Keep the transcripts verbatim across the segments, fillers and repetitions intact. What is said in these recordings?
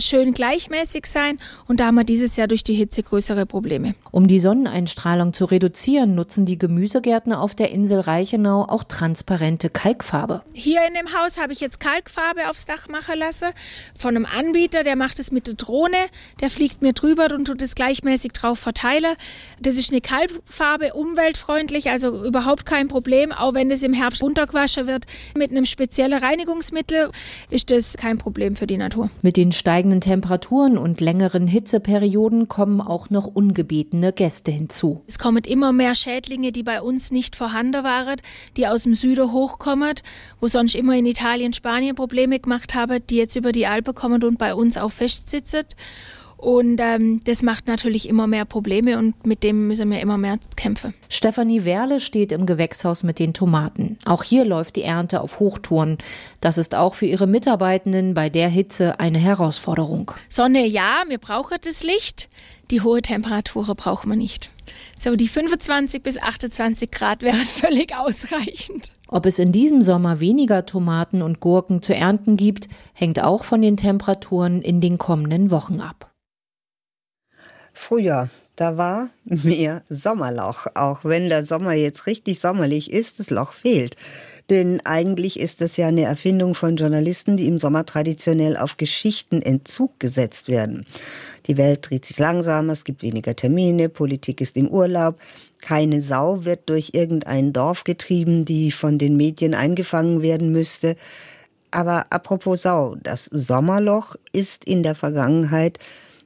schön gleichmäßig sein und da haben wir dieses Jahr durch die Hitze größere Probleme. Um die Sonneneinstrahlung zu reduzieren, nutzen die Gemüsegärtner auf der Insel Reichenau auch transparente Kalkfarbe. Hier in dem Haus habe ich jetzt Kalkfarbe aufs Dach machen lassen von einem Anbieter, der macht es mit der Drohne, der fliegt mir drüber und tut es gleichmäßig drauf verteilen. Das ist eine Kalkfarbe, umweltfreundlich, also überhaupt kein Problem, auch wenn es im Herbst runtergewaschen wird. Mit einem speziellen Reinigungsmittel ist das kein Problem für die Natur. Mit den steigenden Temperaturen und längeren Hitzeperioden kommen auch noch ungebetene Gäste hinzu. Es kommen immer mehr Schädlinge, die bei uns nicht vorhanden waren, die aus dem Süden hochkommen, wo sonst immer in Italien, Spanien Probleme gemacht haben, die jetzt über die Alpen kommen und bei uns auch festsitzen. Und ähm, das macht natürlich immer mehr Probleme und mit dem müssen wir immer mehr kämpfen. Stefanie Werle steht im Gewächshaus mit den Tomaten. Auch hier läuft die Ernte auf Hochtouren. Das ist auch für ihre Mitarbeitenden bei der Hitze eine Herausforderung. Sonne ja, wir brauchen das Licht. Die hohe Temperatur brauchen wir nicht. So die fünfundzwanzig bis achtundzwanzig Grad wäre völlig ausreichend. Ob es in diesem Sommer weniger Tomaten und Gurken zu ernten gibt, hängt auch von den Temperaturen in den kommenden Wochen ab. Früher, da war mehr Sommerloch. Auch wenn der Sommer jetzt richtig sommerlich ist, das Loch fehlt. Denn eigentlich ist es ja eine Erfindung von Journalisten, die im Sommer traditionell auf Geschichtenentzug gesetzt werden. Die Welt dreht sich langsamer, es gibt weniger Termine, Politik ist im Urlaub. Keine Sau wird durch irgendein Dorf getrieben, die von den Medien eingefangen werden müsste. Aber apropos Sau, das Sommerloch ist in der Vergangenheit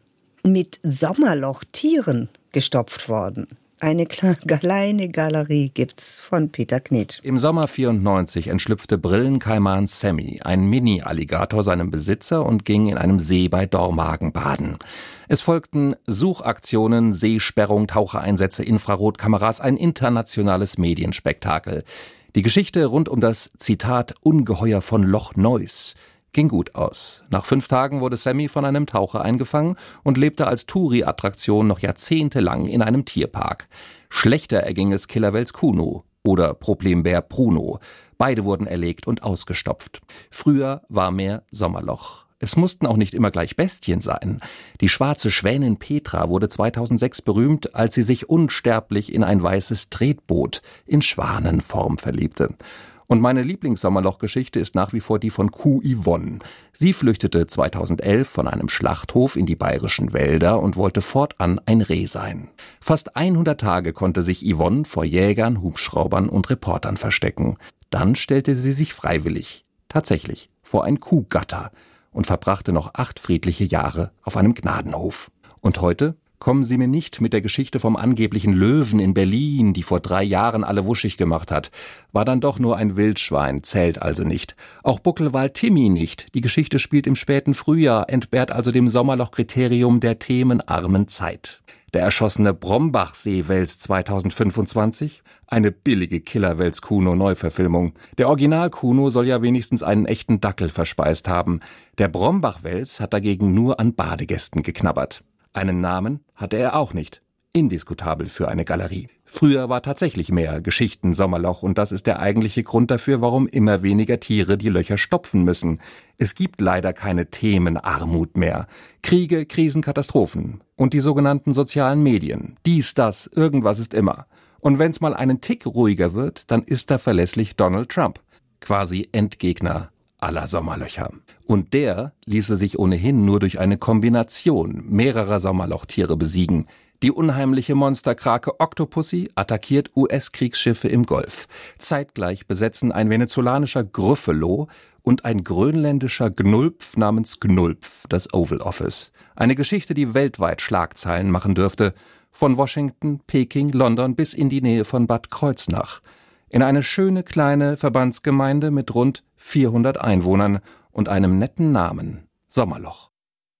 mit Sommerlochtieren gestopft worden. Eine kleine Galerie gibt's von Peter Knitsch. Im Sommer vierundneunzig entschlüpfte Brillenkaiman Sammy, ein Mini-Alligator, seinem Besitzer und ging in einem See bei Dormagen baden. Es folgten Suchaktionen, Seesperrung, Tauchereinsätze, Infrarotkameras, ein internationales Medienspektakel. Die Geschichte rund um das, Zitat, Ungeheuer von Loch Ness ging gut aus. Nach fünf Tagen wurde Sammy von einem Taucher eingefangen und lebte als Touri-Attraktion noch jahrzehntelang in einem Tierpark. Schlechter erging es Killerwels Kuno oder Problembär Bruno. Beide wurden erlegt und ausgestopft. Früher war mehr Sommerloch. Es mussten auch nicht immer gleich Bestien sein. Die schwarze Schwänin Petra wurde zweitausendsechs berühmt, als sie sich unsterblich in ein weißes Tretboot in Schwanenform verliebte. Und meine Lieblingssommerloch-Geschichte ist nach wie vor die von Kuh Yvonne. Sie flüchtete zweitausendelf von einem Schlachthof in die bayerischen Wälder und wollte fortan ein Reh sein. Fast hundert Tage konnte sich Yvonne vor Jägern, Hubschraubern und Reportern verstecken. Dann stellte sie sich freiwillig, tatsächlich, vor ein Kuhgatter und verbrachte noch acht friedliche Jahre auf einem Gnadenhof. Und heute? Kommen Sie mir nicht mit der Geschichte vom angeblichen Löwen in Berlin, die vor drei Jahren alle wuschig gemacht hat. War dann doch nur ein Wildschwein, zählt also nicht. Auch Buckelwal Timmy nicht. Die Geschichte spielt im späten Frühjahr, entbehrt also dem Sommerloch-Kriterium der themenarmen Zeit. Der erschossene Brombach-Seewels zweitausendfünfundzwanzig? Eine billige Killerwels-Kuno-Neuverfilmung. Der Original-Kuno soll ja wenigstens einen echten Dackel verspeist haben. Der Brombach-Wels hat dagegen nur an Badegästen geknabbert. Einen Namen hatte er auch nicht. Indiskutabel für eine Galerie. Früher war tatsächlich mehr Geschichten Sommerloch und das ist der eigentliche Grund dafür, warum immer weniger Tiere die Löcher stopfen müssen. Es gibt leider keine Themenarmut mehr. Kriege, Krisen, Katastrophen und die sogenannten sozialen Medien. Dies, das, irgendwas ist immer. Und wenn's mal einen Tick ruhiger wird, dann ist da verlässlich Donald Trump. Quasi Endgegner aller Sommerlöcher. Und der ließe sich ohnehin nur durch eine Kombination mehrerer Sommerlochtiere besiegen. Die unheimliche Monsterkrake Octopussy attackiert U S-Kriegsschiffe im Golf. Zeitgleich besetzen ein venezolanischer Gryffalo und ein grönländischer Gnulpf namens Gnulpf das Oval Office. Eine Geschichte, die weltweit Schlagzeilen machen dürfte. Von Washington, Peking, London bis in die Nähe von Bad Kreuznach. In eine schöne kleine Verbandsgemeinde mit rund vierhundert Einwohnern und einem netten Namen. Sommerloch.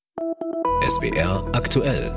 S W R aktuell.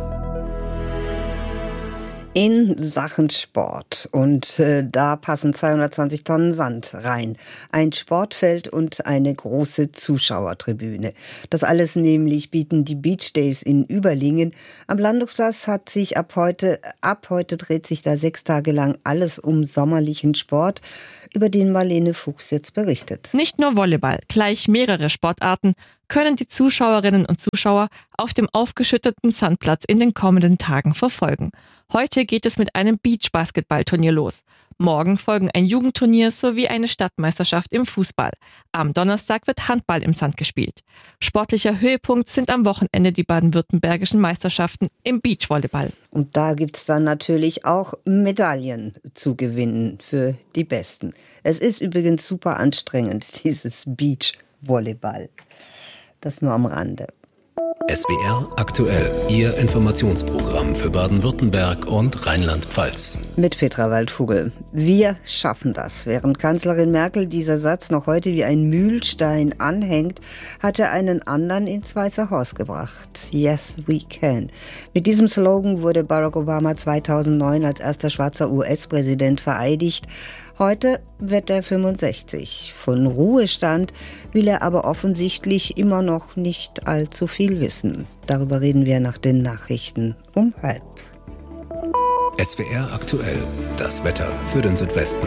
In Sachen Sport. Und äh, da passen zweihundertzwanzig Tonnen Sand rein. Ein Sportfeld und eine große Zuschauertribüne. Das alles nämlich bieten die Beach Days in Überlingen. Am Landungsplatz hat sich ab heute, ab heute dreht sich da sechs Tage lang alles um sommerlichen Sport. über den Marlene Fuchs jetzt berichtet. Nicht nur Volleyball, gleich mehrere Sportarten können die Zuschauerinnen und Zuschauer auf dem aufgeschütteten Sandplatz in den kommenden Tagen verfolgen. Heute geht es mit einem Beach-Basketball-Turnier los. Morgen folgen ein Jugendturnier sowie eine Stadtmeisterschaft im Fußball. Am Donnerstag wird Handball im Sand gespielt. Sportlicher Höhepunkt sind am Wochenende die baden-württembergischen Meisterschaften im Beachvolleyball. Und da gibt's dann natürlich auch Medaillen zu gewinnen für die Besten. Es ist übrigens super anstrengend, dieses Beachvolleyball. Das nur am Rande. S W R aktuell, Ihr Informationsprogramm für Baden-Württemberg und Rheinland-Pfalz. Mit Petra Waldvogel. Wir schaffen das. Während Kanzlerin Merkel dieser Satz noch heute wie ein Mühlstein anhängt, hat er einen anderen ins Weiße Haus gebracht. Yes, we can. Mit diesem Slogan wurde Barack Obama zweitausendneun als erster schwarzer U S-Präsident vereidigt. Heute wird er fünfundsechzig. Von Ruhestand will er aber offensichtlich immer noch nicht allzu viel wissen. Darüber reden wir nach den Nachrichten um halb. S W R aktuell, das Wetter für den Südwesten.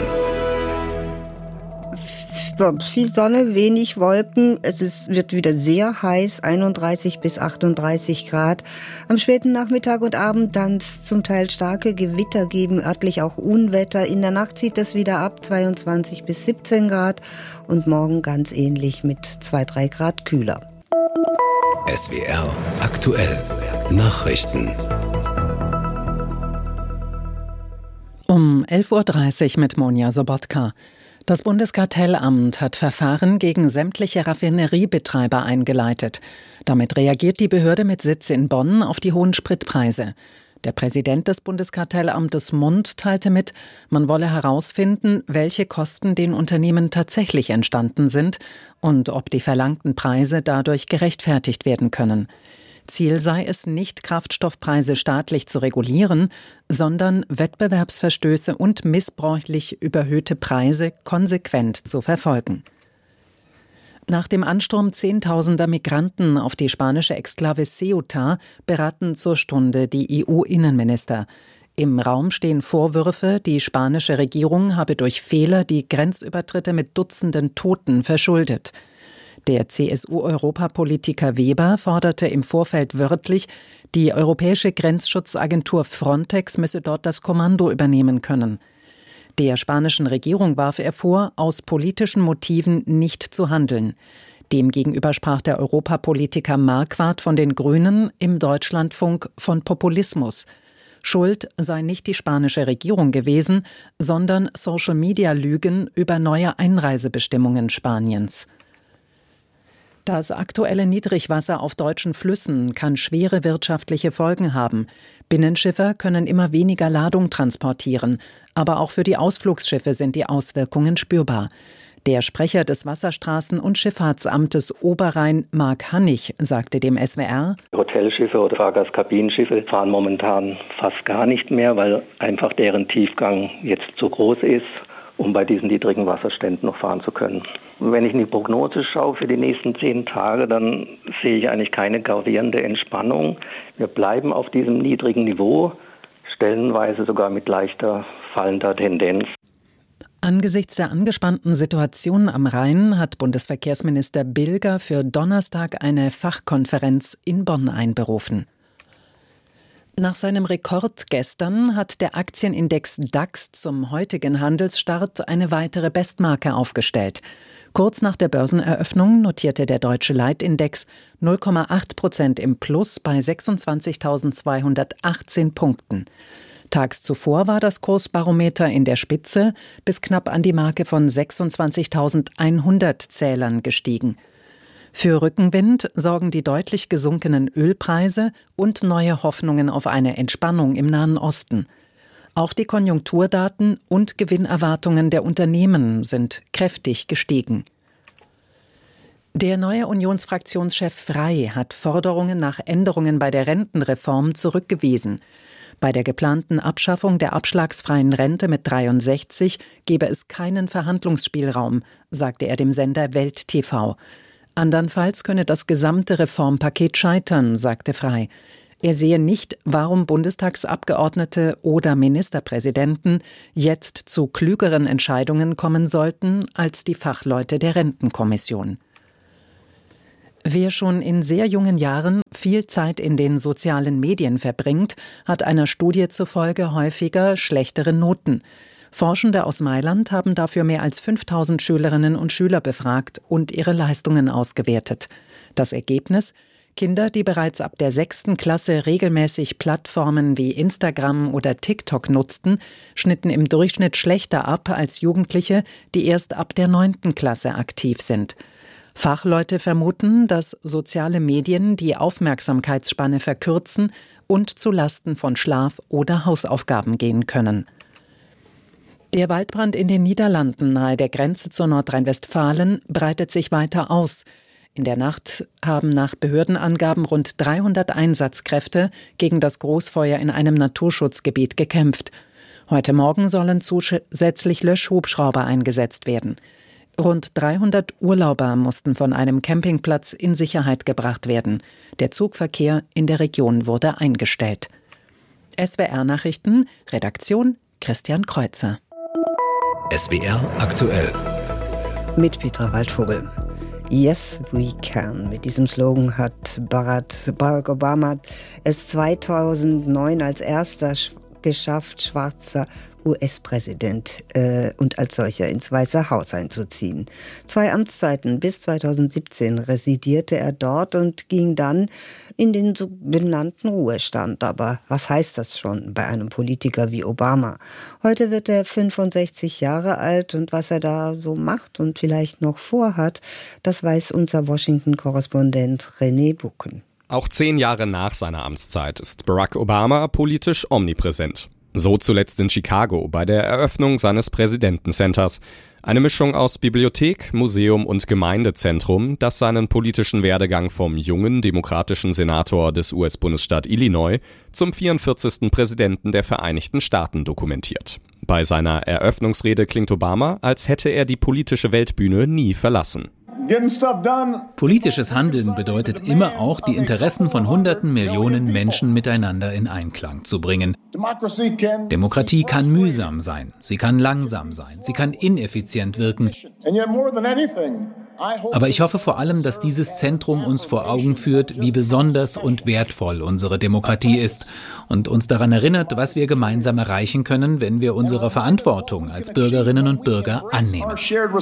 Viel Sonne, wenig Wolken. Es ist, wird wieder sehr heiß, einunddreißig bis achtunddreißig Grad. Am späten Nachmittag und Abend dann zum Teil starke Gewitter geben, örtlich auch Unwetter. In der Nacht zieht es wieder ab, zweiundzwanzig bis siebzehn Grad. Und morgen ganz ähnlich mit zwei, drei Grad kühler. S W R aktuell, Nachrichten. Um elf Uhr dreißig mit Monja Sobotka. Das Bundeskartellamt hat Verfahren gegen sämtliche Raffineriebetreiber eingeleitet. Damit reagiert die Behörde mit Sitz in Bonn auf die hohen Spritpreise. Der Präsident des Bundeskartellamtes Mund teilte mit, man wolle herausfinden, welche Kosten den Unternehmen tatsächlich entstanden sind und ob die verlangten Preise dadurch gerechtfertigt werden können. Ziel sei es nicht, Kraftstoffpreise staatlich zu regulieren, sondern Wettbewerbsverstöße und missbräuchlich überhöhte Preise konsequent zu verfolgen. Nach dem Ansturm zehntausender Migranten auf die spanische Exklave Ceuta beraten zur Stunde die E U-Innenminister. Im Raum stehen Vorwürfe, die spanische Regierung habe durch Fehler die Grenzübertritte mit Dutzenden Toten verschuldet. Der C S U-Europapolitiker Weber forderte im Vorfeld wörtlich, die europäische Grenzschutzagentur Frontex müsse dort das Kommando übernehmen können. Der spanischen Regierung warf er vor, aus politischen Motiven nicht zu handeln. Demgegenüber sprach der Europapolitiker Marquardt von den Grünen im Deutschlandfunk von Populismus. Schuld sei nicht die spanische Regierung gewesen, sondern Social-Media-Lügen über neue Einreisebestimmungen Spaniens. Das aktuelle Niedrigwasser auf deutschen Flüssen kann schwere wirtschaftliche Folgen haben. Binnenschiffer können immer weniger Ladung transportieren, aber auch für die Ausflugsschiffe sind die Auswirkungen spürbar. Der Sprecher des Wasserstraßen- und Schifffahrtsamtes Oberrhein, Marc Hannig, sagte dem S W R: Hotelschiffe oder Fahrgastkabinenschiffe fahren momentan fast gar nicht mehr, weil einfach deren Tiefgang jetzt zu groß ist, um bei diesen niedrigen Wasserständen noch fahren zu können. Wenn ich in die Prognose schaue für die nächsten zehn Tage, dann sehe ich eigentlich keine gravierende Entspannung. Wir bleiben auf diesem niedrigen Niveau, stellenweise sogar mit leichter fallender Tendenz. Angesichts der angespannten Situation am Rhein hat Bundesverkehrsminister Bilger für Donnerstag eine Fachkonferenz in Bonn einberufen. Nach seinem Rekord gestern hat der Aktienindex DAX zum heutigen Handelsstart eine weitere Bestmarke aufgestellt. Kurz nach der Börseneröffnung notierte der deutsche Leitindex null Komma acht Prozent im Plus bei sechsundzwanzigtausendzweihundertachtzehn Punkten. Tags zuvor war das Kursbarometer in der Spitze bis knapp an die Marke von sechsundzwanzigtausendeinhundert Zählern gestiegen. Für Rückenwind sorgen die deutlich gesunkenen Ölpreise und neue Hoffnungen auf eine Entspannung im Nahen Osten. Auch die Konjunkturdaten und Gewinnerwartungen der Unternehmen sind kräftig gestiegen. Der neue Unionsfraktionschef Frey hat Forderungen nach Änderungen bei der Rentenreform zurückgewiesen. Bei der geplanten Abschaffung der abschlagsfreien Rente mit dreiundsechzig gebe es keinen Verhandlungsspielraum, sagte er dem Sender Welt T V. Andernfalls könne das gesamte Reformpaket scheitern, sagte Frey. Er sehe nicht, warum Bundestagsabgeordnete oder Ministerpräsidenten jetzt zu klügeren Entscheidungen kommen sollten als die Fachleute der Rentenkommission. Wer schon in sehr jungen Jahren viel Zeit in den sozialen Medien verbringt, hat einer Studie zufolge häufiger schlechtere Noten. Forschende aus Mailand haben dafür mehr als fünftausend Schülerinnen und Schüler befragt und ihre Leistungen ausgewertet. Das Ergebnis: Kinder, die bereits ab der sechsten Klasse regelmäßig Plattformen wie Instagram oder TikTok nutzten, schnitten im Durchschnitt schlechter ab als Jugendliche, die erst ab der neunten Klasse aktiv sind. Fachleute vermuten, dass soziale Medien die Aufmerksamkeitsspanne verkürzen und zu Lasten von Schlaf oder Hausaufgaben gehen können. Der Waldbrand in den Niederlanden nahe der Grenze zu Nordrhein-Westfalen breitet sich weiter aus. In der Nacht haben nach Behördenangaben rund dreihundert Einsatzkräfte gegen das Großfeuer in einem Naturschutzgebiet gekämpft. Heute Morgen sollen zusätzlich Löschhubschrauber eingesetzt werden. Rund dreihundert Urlauber mussten von einem Campingplatz in Sicherheit gebracht werden. Der Zugverkehr in der Region wurde eingestellt. S W R-Nachrichten, Redaktion Christian Kreuzer. S W R aktuell. Mit Petra Waldvogel. Yes, we can. Mit diesem Slogan hat Barack Obama es zweitausendneun als erster geschafft, schwarzer U S-Präsident äh, und als solcher ins Weiße Haus einzuziehen. Zwei Amtszeiten bis zweitausendsiebzehn residierte er dort und ging dann in den sogenannten Ruhestand. Aber was heißt das schon bei einem Politiker wie Obama? Heute wird er fünfundsechzig Jahre alt und was er da so macht und vielleicht noch vorhat, das weiß unser Washington-Korrespondent René Bucken. Auch zehn Jahre nach seiner Amtszeit ist Barack Obama politisch omnipräsent. So zuletzt in Chicago bei der Eröffnung seines Präsidentencenters. Eine Mischung aus Bibliothek, Museum und Gemeindezentrum, das seinen politischen Werdegang vom jungen demokratischen Senator des U S-Bundesstaat Illinois zum vierundvierzigsten Präsidenten der Vereinigten Staaten dokumentiert. Bei seiner Eröffnungsrede klingt Obama, als hätte er die politische Weltbühne nie verlassen. Politisches Handeln bedeutet immer auch, die Interessen von hunderten Millionen Menschen miteinander in Einklang zu bringen. Demokratie kann mühsam sein, sie kann langsam sein, sie kann ineffizient wirken. Aber ich hoffe vor allem, dass dieses Zentrum uns vor Augen führt, wie besonders und wertvoll unsere Demokratie ist und uns daran erinnert, was wir gemeinsam erreichen können, wenn wir unserer Verantwortung als Bürgerinnen und Bürger annehmen.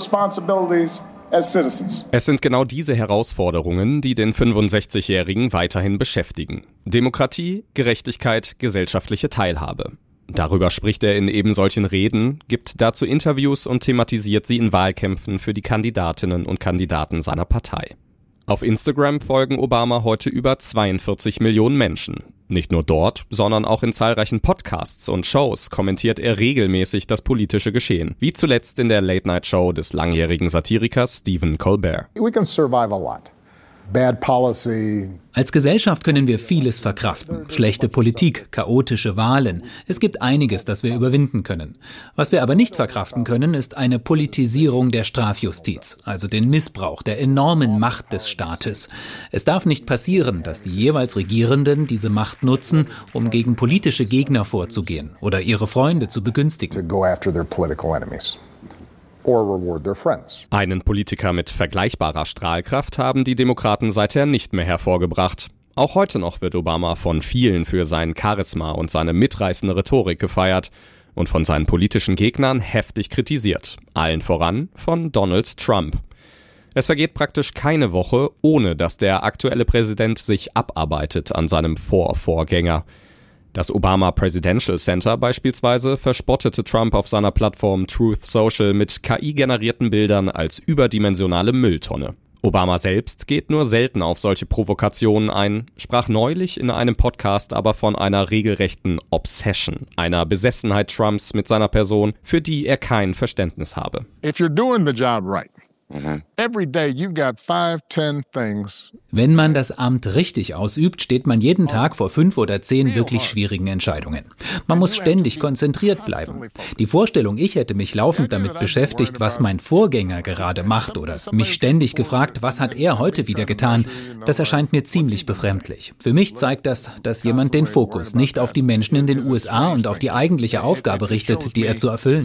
Es sind genau diese Herausforderungen, die den fünfundsechzigjährigen weiterhin beschäftigen. Demokratie, Gerechtigkeit, gesellschaftliche Teilhabe. Darüber spricht er in eben solchen Reden, gibt dazu Interviews und thematisiert sie in Wahlkämpfen für die Kandidatinnen und Kandidaten seiner Partei. Auf Instagram folgen Obama heute über zweiundvierzig Millionen Menschen. Nicht nur dort, sondern auch in zahlreichen Podcasts und Shows kommentiert er regelmäßig das politische Geschehen, wie zuletzt in der Late-Night-Show des langjährigen Satirikers Stephen Colbert. We can survive a lot. Bad policy. Als Gesellschaft können wir vieles verkraften. Schlechte Politik, chaotische Wahlen. Es gibt einiges, das wir überwinden können. Was wir aber nicht verkraften können, ist eine Politisierung der Strafjustiz, also den Missbrauch der enormen Macht des Staates. Es darf nicht passieren, dass die jeweils Regierenden diese Macht nutzen, um gegen politische Gegner vorzugehen oder ihre Freunde zu begünstigen. To go after their political enemies. Or reward their friends. Einen Politiker mit vergleichbarer Strahlkraft haben die Demokraten seither nicht mehr hervorgebracht. Auch heute noch wird Obama von vielen für sein Charisma und seine mitreißende Rhetorik gefeiert und von seinen politischen Gegnern heftig kritisiert. Allen voran von Donald Trump. Es vergeht praktisch keine Woche, ohne dass der aktuelle Präsident sich abarbeitet an seinem Vorvorgänger. Das Obama Presidential Center beispielsweise verspottete Trump auf seiner Plattform Truth Social mit K I-generierten Bildern als überdimensionale Mülltonne. Obama selbst geht nur selten auf solche Provokationen ein, sprach neulich in einem Podcast aber von einer regelrechten Obsession, einer Besessenheit Trumps mit seiner Person, für die er kein Verständnis habe. If you're doing the job right, mm-hmm. Wenn man das Amt richtig ausübt, steht man jeden Tag vor fünf oder zehn wirklich schwierigen Entscheidungen. Man muss ständig konzentriert bleiben. Die Vorstellung, ich hätte mich laufend damit beschäftigt, was mein Vorgänger gerade macht oder mich ständig gefragt, was hat er heute wieder getan, das erscheint mir ziemlich befremdlich. Für mich zeigt das, dass jemand den Fokus nicht auf die Menschen in den U S A und auf die eigentliche Aufgabe richtet, die er zu erfüllen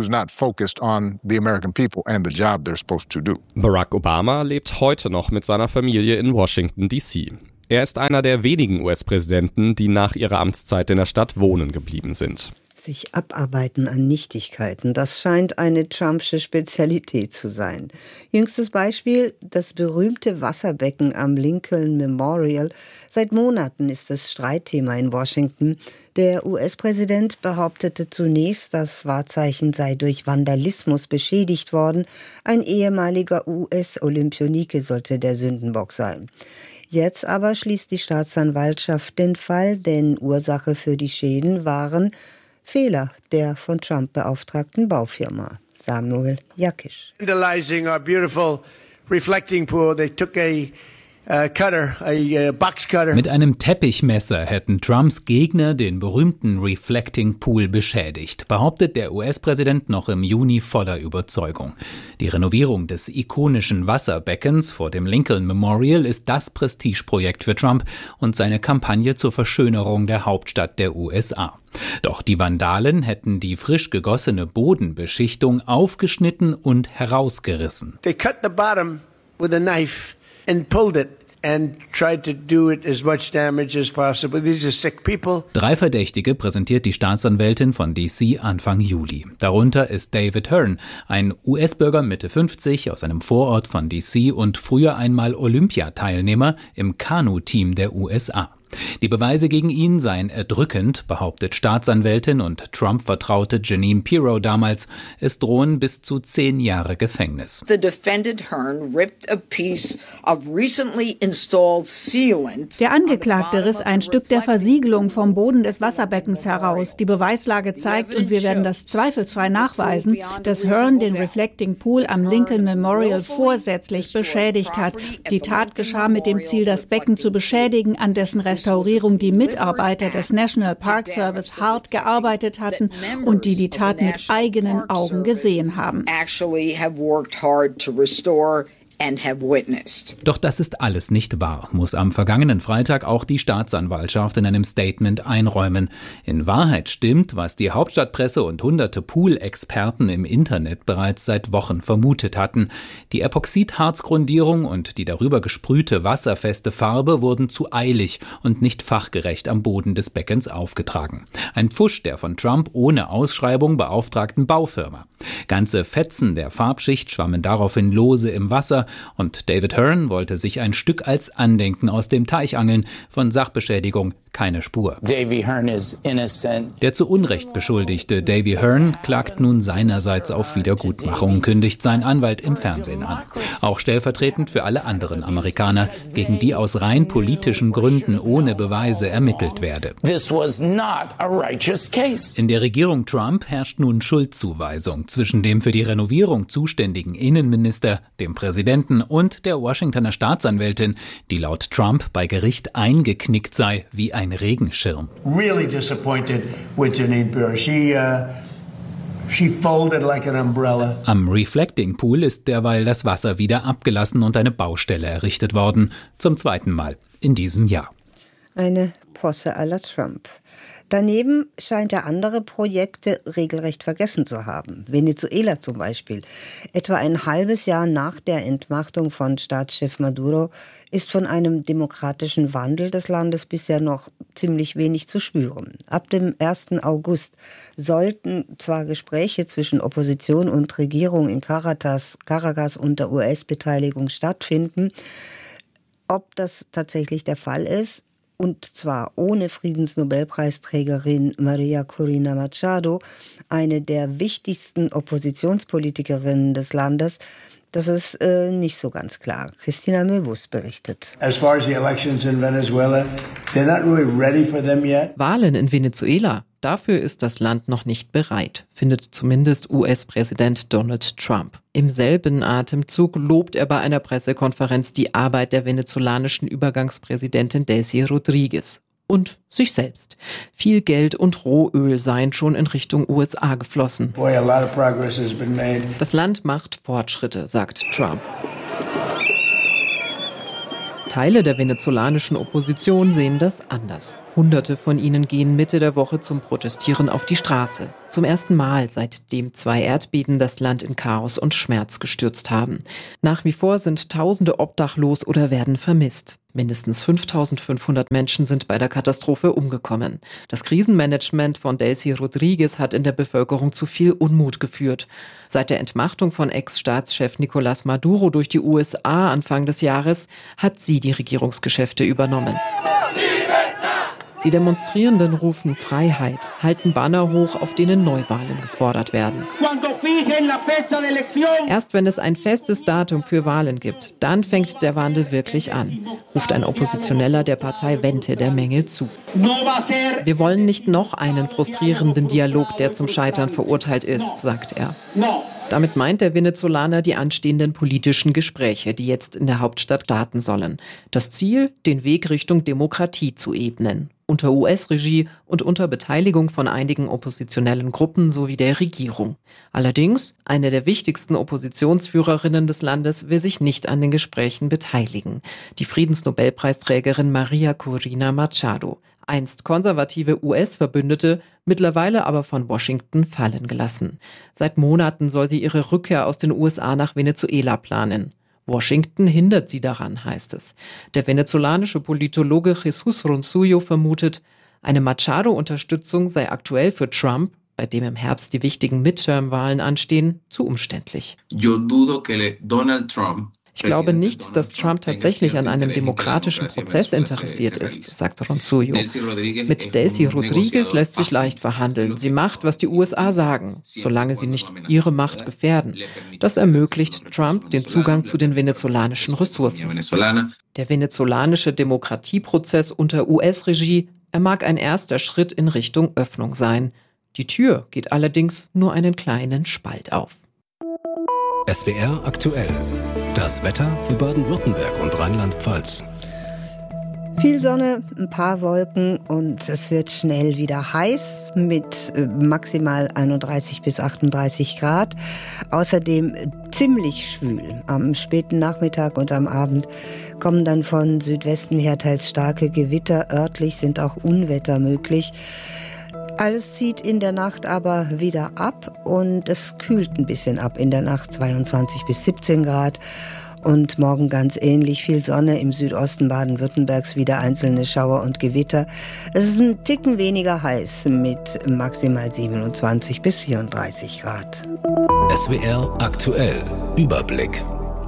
hat. Barack Obama lebt heute noch mit seiner Familie in Washington, D C. Er ist einer der wenigen U S-Präsidenten, die nach ihrer Amtszeit in der Stadt wohnen geblieben sind. Sich abarbeiten an Nichtigkeiten, das scheint eine Trumpsche Spezialität zu sein. Jüngstes Beispiel, das berühmte Wasserbecken am Lincoln Memorial. Seit Monaten ist es Streitthema in Washington. Der U S-Präsident behauptete zunächst, das Wahrzeichen sei durch Vandalismus beschädigt worden. Ein ehemaliger U S-Olympionike sollte der Sündenbock sein. Jetzt aber schließt die Staatsanwaltschaft den Fall, denn Ursache für die Schäden waren Fehler der von Trump beauftragten Baufirma. Samuel Jakisch. Vandalizing our beautiful reflecting pool, they took a Uh, cutter, a, uh, box cutter. Mit einem Teppichmesser hätten Trumps Gegner den berühmten Reflecting Pool beschädigt, behauptet der U S-Präsident noch im Juni voller Überzeugung. Die Renovierung des ikonischen Wasserbeckens vor dem Lincoln Memorial ist das Prestigeprojekt für Trump und seine Kampagne zur Verschönerung der Hauptstadt der U S A. Doch die Vandalen hätten die frisch gegossene Bodenbeschichtung aufgeschnitten und herausgerissen. They cut the bottom with a knife and pulled it. And tried to do it as much damage as possible. These are sick people. Drei Verdächtige präsentiert die Staatsanwältin von D C Anfang Juli. Darunter ist David Hearn, ein U S-Bürger Mitte fünfzig aus einem Vorort von D C und früher einmal Olympiateilnehmer im Kanu-Team der U S A. Die Beweise gegen ihn seien erdrückend, behauptet Staatsanwältin und Trump-Vertraute Jeanine Pirro damals. Es drohen bis zu zehn Jahre Gefängnis. The defendant Hearn ripped a piece of recently installed sealant. Der Angeklagte riss ein Stück der Versiegelung vom Boden des Wasserbeckens heraus. Die Beweislage zeigt, und wir werden das zweifelsfrei nachweisen, dass Hearn den Reflecting Pool am Lincoln Memorial vorsätzlich beschädigt hat. Die Tat geschah mit dem Ziel, das Becken zu beschädigen, an dessen Restaurierung die Mitarbeiter des National Park Service hart gearbeitet hatten und die die Tat mit eigenen Augen gesehen haben. Doch das ist alles nicht wahr, muss am vergangenen Freitag auch die Staatsanwaltschaft in einem Statement einräumen. In Wahrheit stimmt, was die Hauptstadtpresse und hunderte Pool-Experten im Internet bereits seit Wochen vermutet hatten. Die Epoxidharzgrundierung und die darüber gesprühte wasserfeste Farbe wurden zu eilig und nicht fachgerecht am Boden des Beckens aufgetragen. Ein Pfusch der von Trump ohne Ausschreibung beauftragten Baufirma. Ganze Fetzen der Farbschicht schwammen daraufhin lose im Wasser, und David Hearn wollte sich ein Stück als Andenken aus dem Teich angeln. Von Sachbeschädigung keine Spur. Davy Hearn is innocent. Der zu Unrecht beschuldigte Davy Hearn klagt nun seinerseits auf Wiedergutmachung, kündigt sein Anwalt im Fernsehen an. Auch stellvertretend für alle anderen Amerikaner, gegen die aus rein politischen Gründen ohne Beweise ermittelt werde. This was not a righteous case. In der Regierung Trump herrscht nun Schuldzuweisung zwischen dem für die Renovierung zuständigen Innenminister, dem Präsidenten und der Washingtoner Staatsanwältin, die laut Trump bei Gericht eingeknickt sei wie ein Regenschirm. Really disappointed with Jeanine Pirro. She, uh, she folded like an umbrella. Am Reflecting Pool ist derweil das Wasser wieder abgelassen und eine Baustelle errichtet worden. Zum zweiten Mal in diesem Jahr. Eine Posse à la Trump. Daneben scheint er andere Projekte regelrecht vergessen zu haben. Venezuela zum Beispiel. Etwa ein halbes Jahr nach der Entmachtung von Staatschef Maduro ist von einem demokratischen Wandel des Landes bisher noch ziemlich wenig zu spüren. Ab dem ersten August sollten zwar Gespräche zwischen Opposition und Regierung in Caracas, Caracas unter U S-Beteiligung stattfinden. Ob das tatsächlich der Fall ist, und zwar ohne Friedensnobelpreisträgerin Maria Corina Machado, eine der wichtigsten Oppositionspolitikerinnen des Landes, das ist äh, nicht so ganz klar. Christina Möbus berichtet. As far as the elections in Venezuela, they're not really ready for them yet. Wahlen in Venezuela. Dafür ist das Land noch nicht bereit, findet zumindest U S-Präsident Donald Trump. Im selben Atemzug lobt er bei einer Pressekonferenz die Arbeit der venezolanischen Übergangspräsidentin Delcy Rodriguez und sich selbst. Viel Geld und Rohöl seien schon in Richtung U S A geflossen. Boy, a lot of progress has been made. Das Land macht Fortschritte, sagt Trump. Teile der venezolanischen Opposition sehen das anders. Hunderte von ihnen gehen Mitte der Woche zum Protestieren auf die Straße. Zum ersten Mal, seitdem zwei Erdbeben das Land in Chaos und Schmerz gestürzt haben. Nach wie vor sind Tausende obdachlos oder werden vermisst. Mindestens fünftausendfünfhundert Menschen sind bei der Katastrophe umgekommen. Das Krisenmanagement von Delcy Rodriguez hat in der Bevölkerung zu viel Unmut geführt. Seit der Entmachtung von Ex-Staatschef Nicolás Maduro durch die U S A Anfang des Jahres hat sie die Regierungsgeschäfte übernommen. Die Demonstrierenden rufen Freiheit, halten Banner hoch, auf denen Neuwahlen gefordert werden. Erst wenn es ein festes Datum für Wahlen gibt, dann fängt der Wandel wirklich an, ruft ein Oppositioneller der Partei Vente der Menge zu. Wir wollen nicht noch einen frustrierenden Dialog, der zum Scheitern verurteilt ist, sagt er. Damit meint der Venezolaner die anstehenden politischen Gespräche, die jetzt in der Hauptstadt starten sollen. Das Ziel, den Weg Richtung Demokratie zu ebnen. Unter U S-Regie und unter Beteiligung von einigen oppositionellen Gruppen sowie der Regierung. Allerdings, eine der wichtigsten Oppositionsführerinnen des Landes will sich nicht an den Gesprächen beteiligen. Die Friedensnobelpreisträgerin Maria Corina Machado. Einst konservative U S-Verbündete, mittlerweile aber von Washington fallen gelassen. Seit Monaten soll sie ihre Rückkehr aus den U S A nach Venezuela planen. Washington hindert sie daran, heißt es. Der venezolanische Politologe Jesus Ronsullo vermutet, eine Machado-Unterstützung sei aktuell für Trump, bei dem im Herbst die wichtigen Midterm-Wahlen anstehen, zu umständlich. Yo dudo que Donald Trump Ich glaube nicht, dass Trump tatsächlich an einem demokratischen Prozess interessiert ist, sagt Ronsullo. Mit Delcy Rodriguez lässt sich leicht verhandeln. Sie macht, was die U S A sagen, solange sie nicht ihre Macht gefährden. Das ermöglicht Trump den Zugang zu den venezolanischen Ressourcen. Der venezolanische Demokratieprozess unter U S-Regie, er mag ein erster Schritt in Richtung Öffnung sein. Die Tür geht allerdings nur einen kleinen Spalt auf. S W R aktuell. Das Wetter für Baden-Württemberg und Rheinland-Pfalz. Viel Sonne, ein paar Wolken und es wird schnell wieder heiß mit maximal einunddreißig bis achtunddreißig Grad. Außerdem ziemlich schwül. Am späten Nachmittag und am Abend kommen dann von Südwesten her teils starke Gewitter. Örtlich sind auch Unwetter möglich. Alles zieht in der Nacht aber wieder ab und es kühlt ein bisschen ab in der Nacht, zweiundzwanzig bis siebzehn Grad. Und morgen ganz ähnlich, viel Sonne, im Südosten Baden-Württembergs wieder einzelne Schauer und Gewitter. Es ist ein Ticken weniger heiß mit maximal siebenundzwanzig bis vierunddreißig Grad. S W R aktuell. Überblick.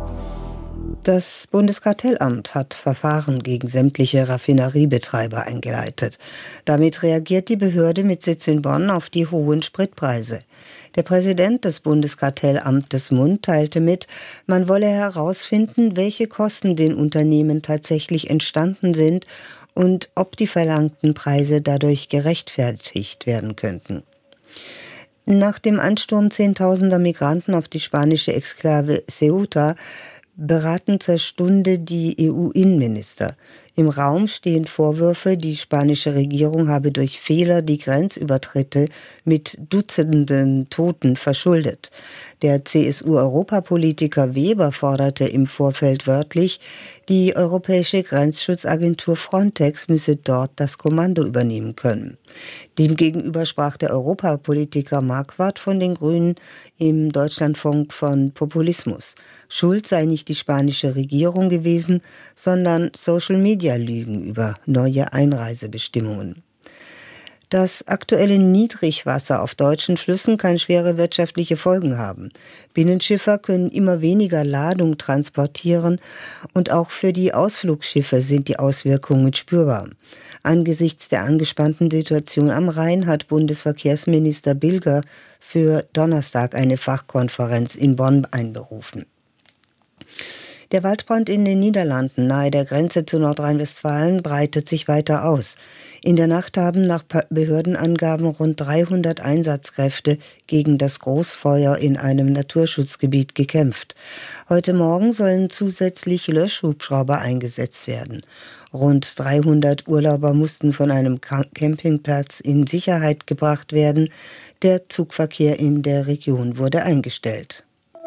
Das Bundeskartellamt hat Verfahren gegen sämtliche Raffineriebetreiber eingeleitet. Damit reagiert die Behörde mit Sitz in Bonn auf die hohen Spritpreise. Der Präsident des Bundeskartellamtes Mund teilte mit, man wolle herausfinden, welche Kosten den Unternehmen tatsächlich entstanden sind und ob die verlangten Preise dadurch gerechtfertigt werden könnten. Nach dem Ansturm zehntausender Migranten auf die spanische Exklave Ceuta beraten zur Stunde die E U-Innenminister. Im Raum stehen Vorwürfe, die spanische Regierung habe durch Fehler die Grenzübertritte mit Dutzenden Toten verschuldet. Der C S U-Europapolitiker Weber forderte im Vorfeld wörtlich, die europäische Grenzschutzagentur Frontex müsse dort das Kommando übernehmen können. Demgegenüber sprach der Europapolitiker Marquardt von den Grünen im Deutschlandfunk von Populismus. Schuld sei nicht die spanische Regierung gewesen, sondern Social-Media-Lügen über neue Einreisebestimmungen. Das aktuelle Niedrigwasser auf deutschen Flüssen kann schwere wirtschaftliche Folgen haben. Binnenschiffer können immer weniger Ladung transportieren und auch für die Ausflugsschiffe sind die Auswirkungen spürbar. Angesichts der angespannten Situation am Rhein hat Bundesverkehrsminister Bilger für Donnerstag eine Fachkonferenz in Bonn einberufen. Der Waldbrand in den Niederlanden nahe der Grenze zu Nordrhein-Westfalen breitet sich weiter aus. In der Nacht haben nach Behördenangaben rund dreihundert Einsatzkräfte gegen das Großfeuer in einem Naturschutzgebiet gekämpft. Heute Morgen sollen zusätzlich Löschhubschrauber eingesetzt werden. Rund dreihundert Urlauber mussten von einem Campingplatz in Sicherheit gebracht werden. Der Zugverkehr in der Region wurde eingestellt.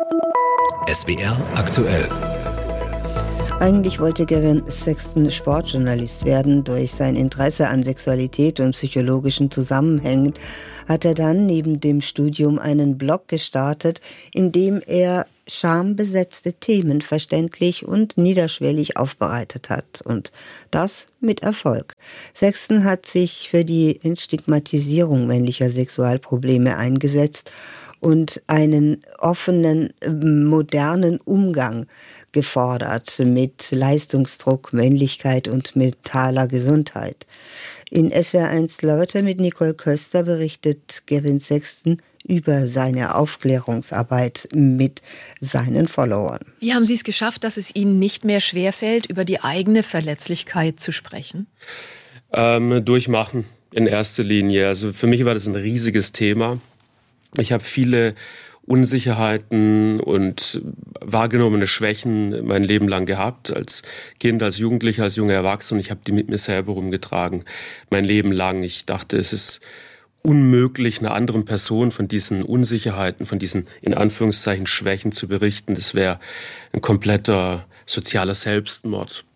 S W R aktuell. Eigentlich wollte Gavin Sexton Sportjournalist werden. Durch sein Interesse an Sexualität und psychologischen Zusammenhängen hat er dann neben dem Studium einen Blog gestartet, in dem er schambesetzte Themen verständlich und niederschwellig aufbereitet hat. Und das mit Erfolg. Sexton hat sich für die Entstigmatisierung männlicher Sexualprobleme eingesetzt und einen offenen, modernen Umgang gefordert mit Leistungsdruck, Männlichkeit und mentaler Gesundheit. In S W R eins Leute mit Nicole Köster berichtet Gavin Sexton über seine Aufklärungsarbeit mit seinen Followern. Wie haben Sie es geschafft, dass es Ihnen nicht mehr schwerfällt, über die eigene Verletzlichkeit zu sprechen? Ähm, durchmachen in erster Linie. Also für mich war das ein riesiges Thema. Ich habe viele Unsicherheiten und wahrgenommene Schwächen mein Leben lang gehabt, als Kind, als Jugendlicher, als junger Erwachsener. Ich habe die mit mir selber rumgetragen, mein Leben lang. Ich dachte, es ist unmöglich, einer anderen Person von diesen Unsicherheiten, von diesen in Anführungszeichen Schwächen zu berichten. Das wäre ein kompletter sozialer Selbstmord.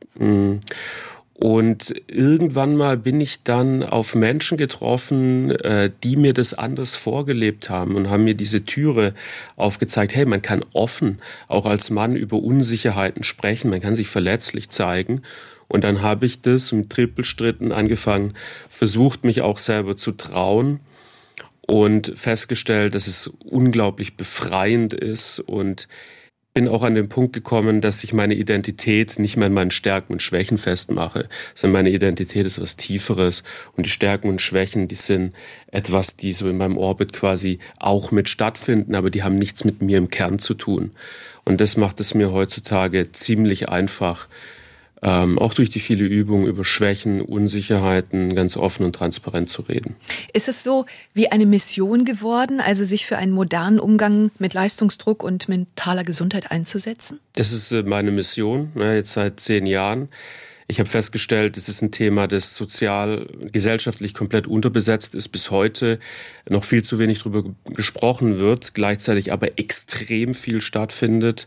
Und irgendwann mal bin ich dann auf Menschen getroffen, die mir das anders vorgelebt haben und haben mir diese Türe aufgezeigt. Hey, man kann offen auch als Mann über Unsicherheiten sprechen, man kann sich verletzlich zeigen. Und dann habe ich das mit Trippelstritten angefangen, versucht, mich auch selber zu trauen und festgestellt, dass es unglaublich befreiend ist und bin auch an den Punkt gekommen, dass ich meine Identität nicht mehr an meinen Stärken und Schwächen festmache, sondern meine Identität ist was Tieferes und die Stärken und Schwächen, die sind etwas, die so in meinem Orbit quasi auch mit stattfinden, aber die haben nichts mit mir im Kern zu tun. Und das macht es mir heutzutage ziemlich einfach, Ähm, auch durch die viele Übungen über Schwächen, Unsicherheiten ganz offen und transparent zu reden. Ist es so wie eine Mission geworden, also sich für einen modernen Umgang mit Leistungsdruck und mentaler Gesundheit einzusetzen? Das ist meine Mission, jetzt seit zehn Jahren. Ich habe festgestellt, es ist ein Thema, das sozial, gesellschaftlich komplett unterbesetzt ist, bis heute noch viel zu wenig darüber gesprochen wird, gleichzeitig aber extrem viel stattfindet.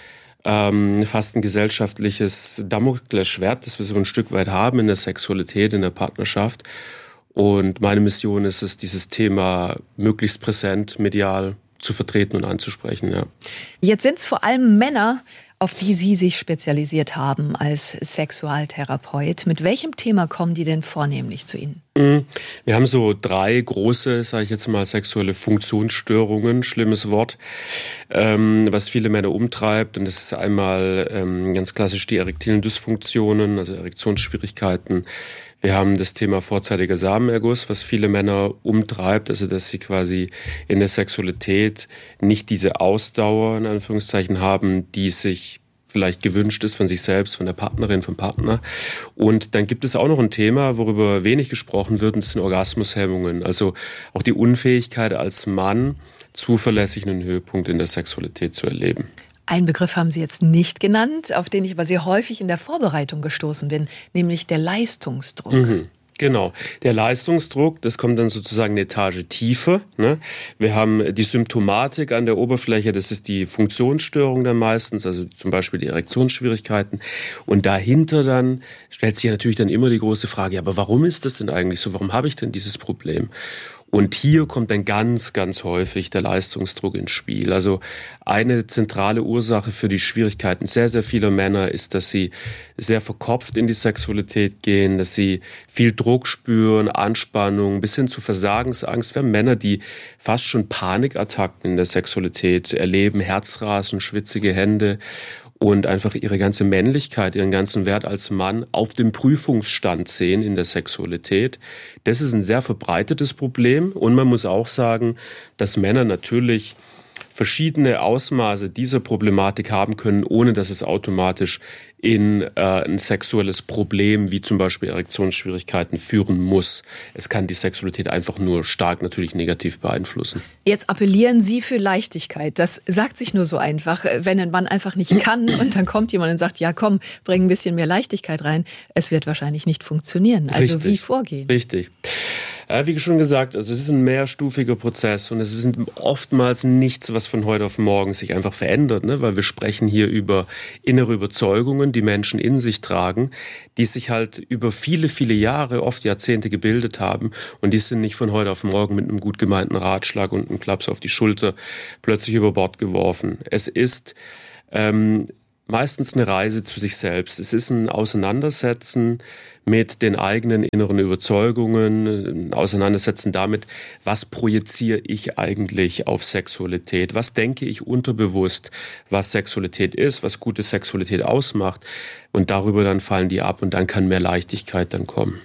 Ähm, fast ein gesellschaftliches Damoklesschwert, das wir so ein Stück weit haben in der Sexualität, in der Partnerschaft. Und meine Mission ist es, dieses Thema möglichst präsent, medial zu vertreten und anzusprechen. Ja. Jetzt sind es vor allem Männer, auf die Sie sich spezialisiert haben als Sexualtherapeut. Mit welchem Thema kommen die denn vornehmlich zu Ihnen? Wir haben so drei große, sage ich jetzt mal, sexuelle Funktionsstörungen, schlimmes Wort, ähm, was viele Männer umtreibt. Und das ist einmal ähm, ganz klassisch die erektilen Dysfunktionen, also Erektionsschwierigkeiten. Wir haben das Thema vorzeitiger Samenerguss, was viele Männer umtreibt, also dass sie quasi in der Sexualität nicht diese Ausdauer, in Anführungszeichen, haben, die sich vielleicht gewünscht ist von sich selbst, von der Partnerin, vom Partner. Und dann gibt es auch noch ein Thema, worüber wenig gesprochen wird, und das sind Orgasmushemmungen. Also auch die Unfähigkeit als Mann, zuverlässig einen Höhepunkt in der Sexualität zu erleben. Einen Begriff haben Sie jetzt nicht genannt, auf den ich aber sehr häufig in der Vorbereitung gestoßen bin, nämlich der Leistungsdruck. Mhm. Genau, der Leistungsdruck, das kommt dann sozusagen eine Etage tiefer. Ne? Wir haben die Symptomatik an der Oberfläche, das ist die Funktionsstörung dann meistens, also zum Beispiel die Erektionsschwierigkeiten. Und dahinter dann stellt sich natürlich dann immer die große Frage, ja, aber warum ist das denn eigentlich so? Warum habe ich denn dieses Problem? Und hier kommt dann ganz, ganz häufig der Leistungsdruck ins Spiel. Also eine zentrale Ursache für die Schwierigkeiten sehr, sehr vieler Männer ist, dass sie sehr verkopft in die Sexualität gehen, dass sie viel Druck spüren, Anspannung, bis hin zu Versagensangst. Wir haben Männer, die fast schon Panikattacken in der Sexualität erleben, Herzrasen, schwitzige Hände. Und einfach ihre ganze Männlichkeit, ihren ganzen Wert als Mann auf dem Prüfungsstand sehen in der Sexualität. Das ist ein sehr verbreitetes Problem. Und man muss auch sagen, dass Männer natürlich verschiedene Ausmaße dieser Problematik haben können, ohne dass es automatisch in äh, ein sexuelles Problem wie zum Beispiel Erektionsschwierigkeiten führen muss. Es kann die Sexualität einfach nur stark natürlich negativ beeinflussen. Jetzt appellieren Sie für Leichtigkeit. Das sagt sich nur so einfach. Wenn ein Mann einfach nicht kann und dann kommt jemand und sagt, ja komm, bring ein bisschen mehr Leichtigkeit rein. Es wird wahrscheinlich nicht funktionieren. Also Richtig. Wie vorgehen? Richtig. Ja, wie schon gesagt, also es ist ein mehrstufiger Prozess und es ist oftmals nichts, was von heute auf morgen sich einfach verändert, ne? Weil wir sprechen hier über innere Überzeugungen, die Menschen in sich tragen, die sich halt über viele, viele Jahre, oft Jahrzehnte gebildet haben und die sind nicht von heute auf morgen mit einem gut gemeinten Ratschlag und einem Klaps auf die Schulter plötzlich über Bord geworfen. Es ist ähm, meistens eine Reise zu sich selbst. Es ist ein Auseinandersetzen mit den eigenen inneren Überzeugungen, ein Auseinandersetzen damit, was projiziere ich eigentlich auf Sexualität, was denke ich unterbewusst, was Sexualität ist, was gute Sexualität ausmacht und darüber dann fallen die ab und dann kann mehr Leichtigkeit dann kommen.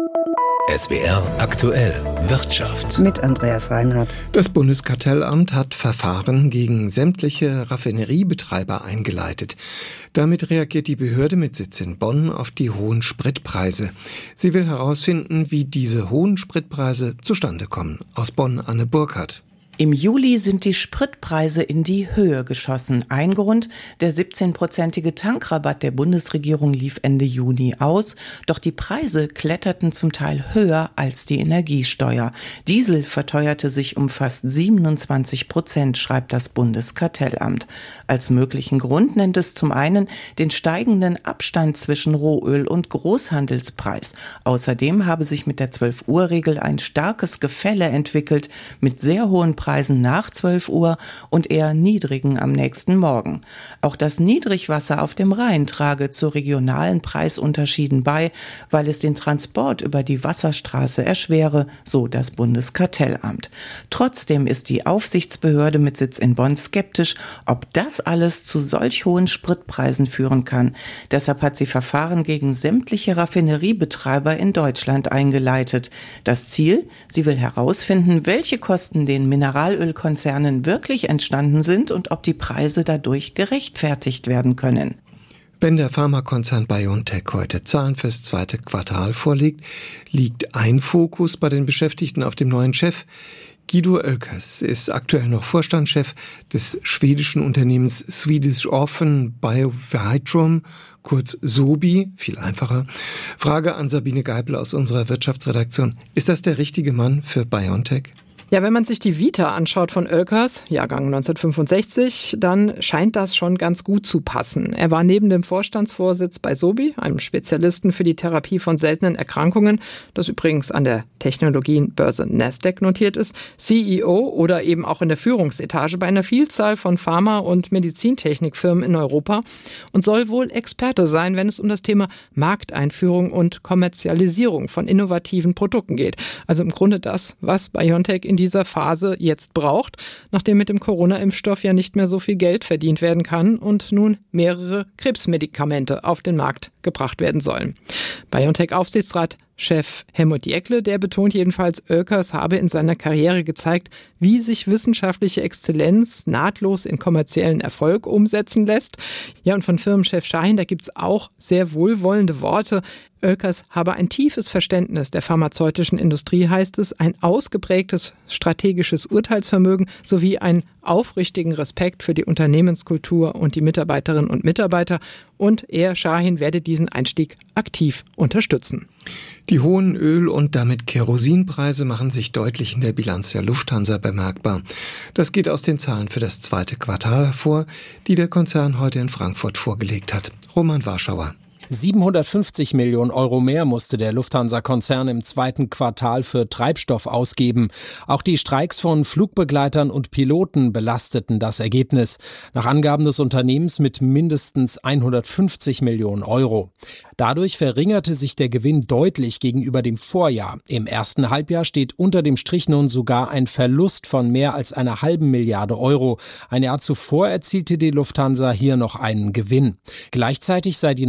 S W R aktuell Wirtschaft. Mit Andreas Reinhardt. Das Bundeskartellamt hat Verfahren gegen sämtliche Raffineriebetreiber eingeleitet. Damit reagiert die Behörde mit Sitz in Bonn auf die hohen Spritpreise. Sie will herausfinden, wie diese hohen Spritpreise zustande kommen. Aus Bonn Anne Burkhardt. Im Juli sind die Spritpreise in die Höhe geschossen. Ein Grund, der siebzehnprozentige Tankrabatt der Bundesregierung lief Ende Juni aus. Doch die Preise kletterten zum Teil höher als die Energiesteuer. Diesel verteuerte sich um fast siebenundzwanzig Prozent, schreibt das Bundeskartellamt. Als möglichen Grund nennt es zum einen den steigenden Abstand zwischen Rohöl und Großhandelspreis. Außerdem habe sich mit der zwölf-Uhr-Regel ein starkes Gefälle entwickelt mit sehr hohen Preisen nach zwölf Uhr und eher niedrigen am nächsten Morgen. Auch das Niedrigwasser auf dem Rhein trage zu regionalen Preisunterschieden bei, weil es den Transport über die Wasserstraße erschwere, so das Bundeskartellamt. Trotzdem ist die Aufsichtsbehörde mit Sitz in Bonn skeptisch, ob das alles zu solch hohen Spritpreisen führen kann. Deshalb hat sie Verfahren gegen sämtliche Raffineriebetreiber in Deutschland eingeleitet. Das Ziel? Sie will herausfinden, welche Kosten den Mineral Mineralölkonzernen wirklich entstanden sind und ob die Preise dadurch gerechtfertigt werden können. Wenn der Pharmakonzern BioNTech heute Zahlen fürs zweite Quartal vorlegt, liegt ein Fokus bei den Beschäftigten auf dem neuen Chef. Guido Oelkers ist aktuell noch Vorstandschef des schwedischen Unternehmens Swedish Orphan Biovitrum, kurz SOBI, viel einfacher. Frage an Sabine Geibel aus unserer Wirtschaftsredaktion. Ist das der richtige Mann für BioNTech? Ja, wenn man sich die Vita anschaut von Oelkers, Jahrgang neunzehnhundertfünfundsechzig, dann scheint das schon ganz gut zu passen. Er war neben dem Vorstandsvorsitz bei SOBI, einem Spezialisten für die Therapie von seltenen Erkrankungen, das übrigens an der Technologienbörse Nasdaq notiert ist, C E O oder eben auch in der Führungsetage bei einer Vielzahl von Pharma- und Medizintechnikfirmen in Europa und soll wohl Experte sein, wenn es um das Thema Markteinführung und Kommerzialisierung von innovativen Produkten geht. Also im Grunde das, was BioNTech in dieser Phase jetzt braucht, nachdem mit dem Corona-Impfstoff ja nicht mehr so viel Geld verdient werden kann und nun mehrere Krebsmedikamente auf den Markt gebracht werden sollen. BioNTech-Aufsichtsrat Chef Helmut Diekle, der betont jedenfalls, Oelkers habe in seiner Karriere gezeigt, wie sich wissenschaftliche Exzellenz nahtlos in kommerziellen Erfolg umsetzen lässt. Ja, und von Firmenchef Schahin, da gibt's auch sehr wohlwollende Worte. Oelkers habe ein tiefes Verständnis der pharmazeutischen Industrie, heißt es, ein ausgeprägtes strategisches Urteilsvermögen sowie einen aufrichtigen Respekt für die Unternehmenskultur und die Mitarbeiterinnen und Mitarbeiter. Und er, Schahin, werde diesen Einstieg aktiv unterstützen. Die hohen Öl- und damit Kerosinpreise machen sich deutlich in der Bilanz der Lufthansa bemerkbar. Das geht aus den Zahlen für das zweite Quartal hervor, die der Konzern heute in Frankfurt vorgelegt hat. Roman Warschauer. siebenhundertfünfzig Millionen Euro mehr musste der Lufthansa-Konzern im zweiten Quartal für Treibstoff ausgeben. Auch die Streiks von Flugbegleitern und Piloten belasteten das Ergebnis. Nach Angaben des Unternehmens mit mindestens hundertfünfzig Millionen Euro. Dadurch verringerte sich der Gewinn deutlich gegenüber dem Vorjahr. Im ersten Halbjahr steht unter dem Strich nun sogar ein Verlust von mehr als einer halben Milliarde Euro. Ein Jahr zuvor erzielte die Lufthansa hier noch einen Gewinn. Gleichzeitig sei die Nachfrage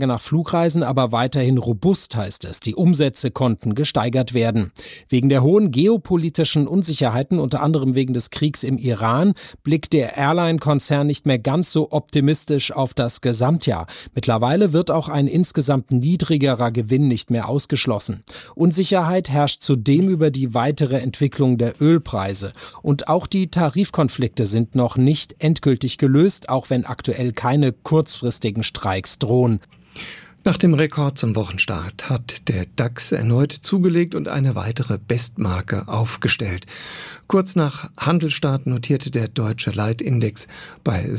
nach Flugreisen aber weiterhin robust, heißt es. Die Umsätze konnten gesteigert werden. Wegen der hohen geopolitischen Unsicherheiten, unter anderem wegen des Kriegs im Iran, blickt der Airline-Konzern nicht mehr ganz so optimistisch auf das Gesamtjahr. Mittlerweile wird auch ein insgesamt niedrigerer Gewinn nicht mehr ausgeschlossen. Unsicherheit herrscht zudem über die weitere Entwicklung der Ölpreise. Und auch die Tarifkonflikte sind noch nicht endgültig gelöst, auch wenn aktuell keine kurzfristigen Streiks drohen. Nach dem Rekord zum Wochenstart hat der DAX erneut zugelegt und eine weitere Bestmarke aufgestellt. Kurz nach Handelsstart notierte der deutsche Leitindex bei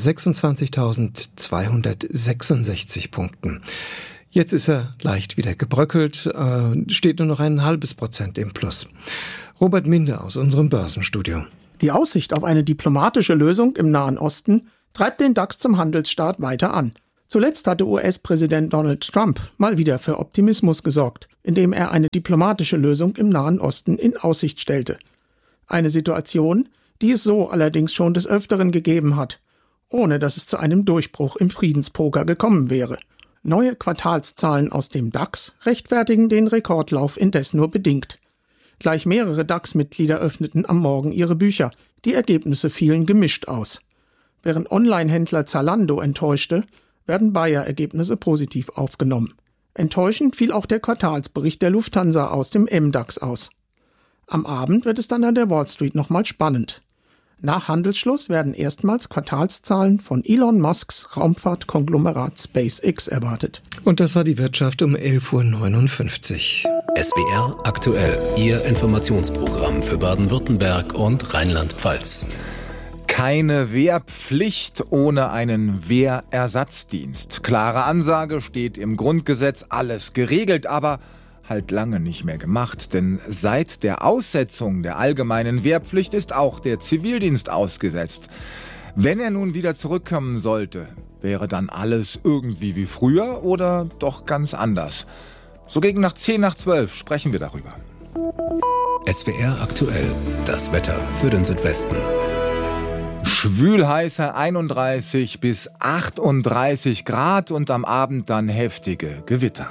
sechsundzwanzigtausendzweihundertsechsundsechzig Punkten. Jetzt ist er leicht wieder gebröckelt, steht nur noch ein halbes Prozent im Plus. Robert Minde aus unserem Börsenstudio. Die Aussicht auf eine diplomatische Lösung im Nahen Osten treibt den DAX zum Handelsstart weiter an. Zuletzt hatte U S-Präsident Donald Trump mal wieder für Optimismus gesorgt, indem er eine diplomatische Lösung im Nahen Osten in Aussicht stellte. Eine Situation, die es so allerdings schon des Öfteren gegeben hat, ohne dass es zu einem Durchbruch im Friedenspoker gekommen wäre. Neue Quartalszahlen aus dem DAX rechtfertigen den Rekordlauf indes nur bedingt. Gleich mehrere DAX-Mitglieder öffneten am Morgen ihre Bücher. Die Ergebnisse fielen gemischt aus. Während Online-Händler Zalando enttäuschte, werden Bayer-Ergebnisse positiv aufgenommen. Enttäuschend fiel auch der Quartalsbericht der Lufthansa aus dem M DAX aus. Am Abend wird es dann an der Wall Street nochmal spannend. Nach Handelsschluss werden erstmals Quartalszahlen von Elon Musks Raumfahrtkonglomerat SpaceX erwartet. Und das war die Wirtschaft um elf Uhr neunundfünfzig. S W R aktuell, Ihr Informationsprogramm für Baden-Württemberg und Rheinland-Pfalz. Keine Wehrpflicht ohne einen Wehrersatzdienst. Klare Ansage, steht im Grundgesetz, alles geregelt, aber halt lange nicht mehr gemacht. Denn seit der Aussetzung der allgemeinen Wehrpflicht ist auch der Zivildienst ausgesetzt. Wenn er nun wieder zurückkommen sollte, wäre dann alles irgendwie wie früher oder doch ganz anders? So gegen nach zehn nach zwölf sprechen wir darüber. S W R aktuell, das Wetter für den Südwesten. Schwülheiße einunddreißig bis achtunddreißig Grad und am Abend dann heftige Gewitter.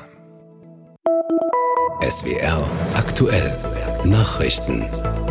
S W R aktuell, Nachrichten.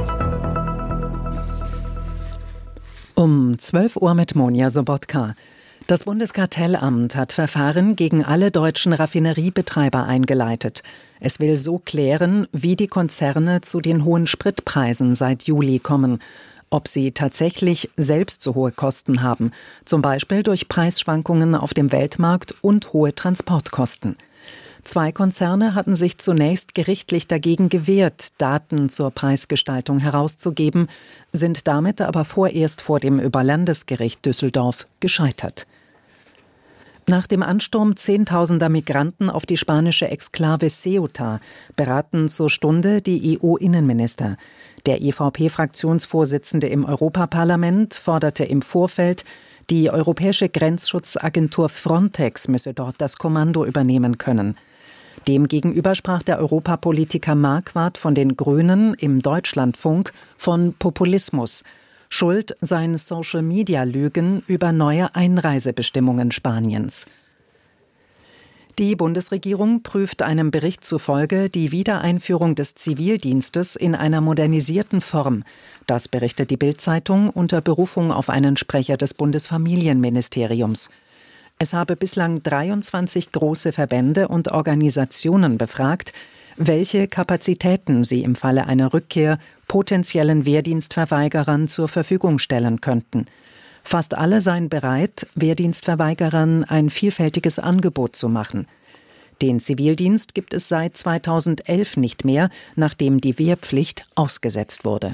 Um zwölf Uhr mit Monja Sobotka. Das Bundeskartellamt hat Verfahren gegen alle deutschen Raffineriebetreiber eingeleitet. Es will so klären, wie die Konzerne zu den hohen Spritpreisen seit Juli kommen. Ob sie tatsächlich selbst so hohe Kosten haben, zum Beispiel durch Preisschwankungen auf dem Weltmarkt und hohe Transportkosten. Zwei Konzerne hatten sich zunächst gerichtlich dagegen gewehrt, Daten zur Preisgestaltung herauszugeben, sind damit aber vorerst vor dem Oberlandesgericht Düsseldorf gescheitert. Nach dem Ansturm zehntausender Migranten auf die spanische Exklave Ceuta beraten zur Stunde die E U-Innenminister. Der E V P-Fraktionsvorsitzende im Europaparlament forderte im Vorfeld, die europäische Grenzschutzagentur Frontex müsse dort das Kommando übernehmen können. Demgegenüber sprach der Europapolitiker Marquardt von den Grünen im Deutschlandfunk von Populismus. Schuld seien Social-Media-Lügen über neue Einreisebestimmungen Spaniens. Die Bundesregierung prüft einem Bericht zufolge die Wiedereinführung des Zivildienstes in einer modernisierten Form. Das berichtet die Bild-Zeitung unter Berufung auf einen Sprecher des Bundesfamilienministeriums. Es habe bislang dreiundzwanzig große Verbände und Organisationen befragt, welche Kapazitäten sie im Falle einer Rückkehr potenziellen Wehrdienstverweigerern zur Verfügung stellen könnten. Fast alle seien bereit, Wehrdienstverweigerern ein vielfältiges Angebot zu machen. Den Zivildienst gibt es seit zweitausendelf nicht mehr, nachdem die Wehrpflicht ausgesetzt wurde.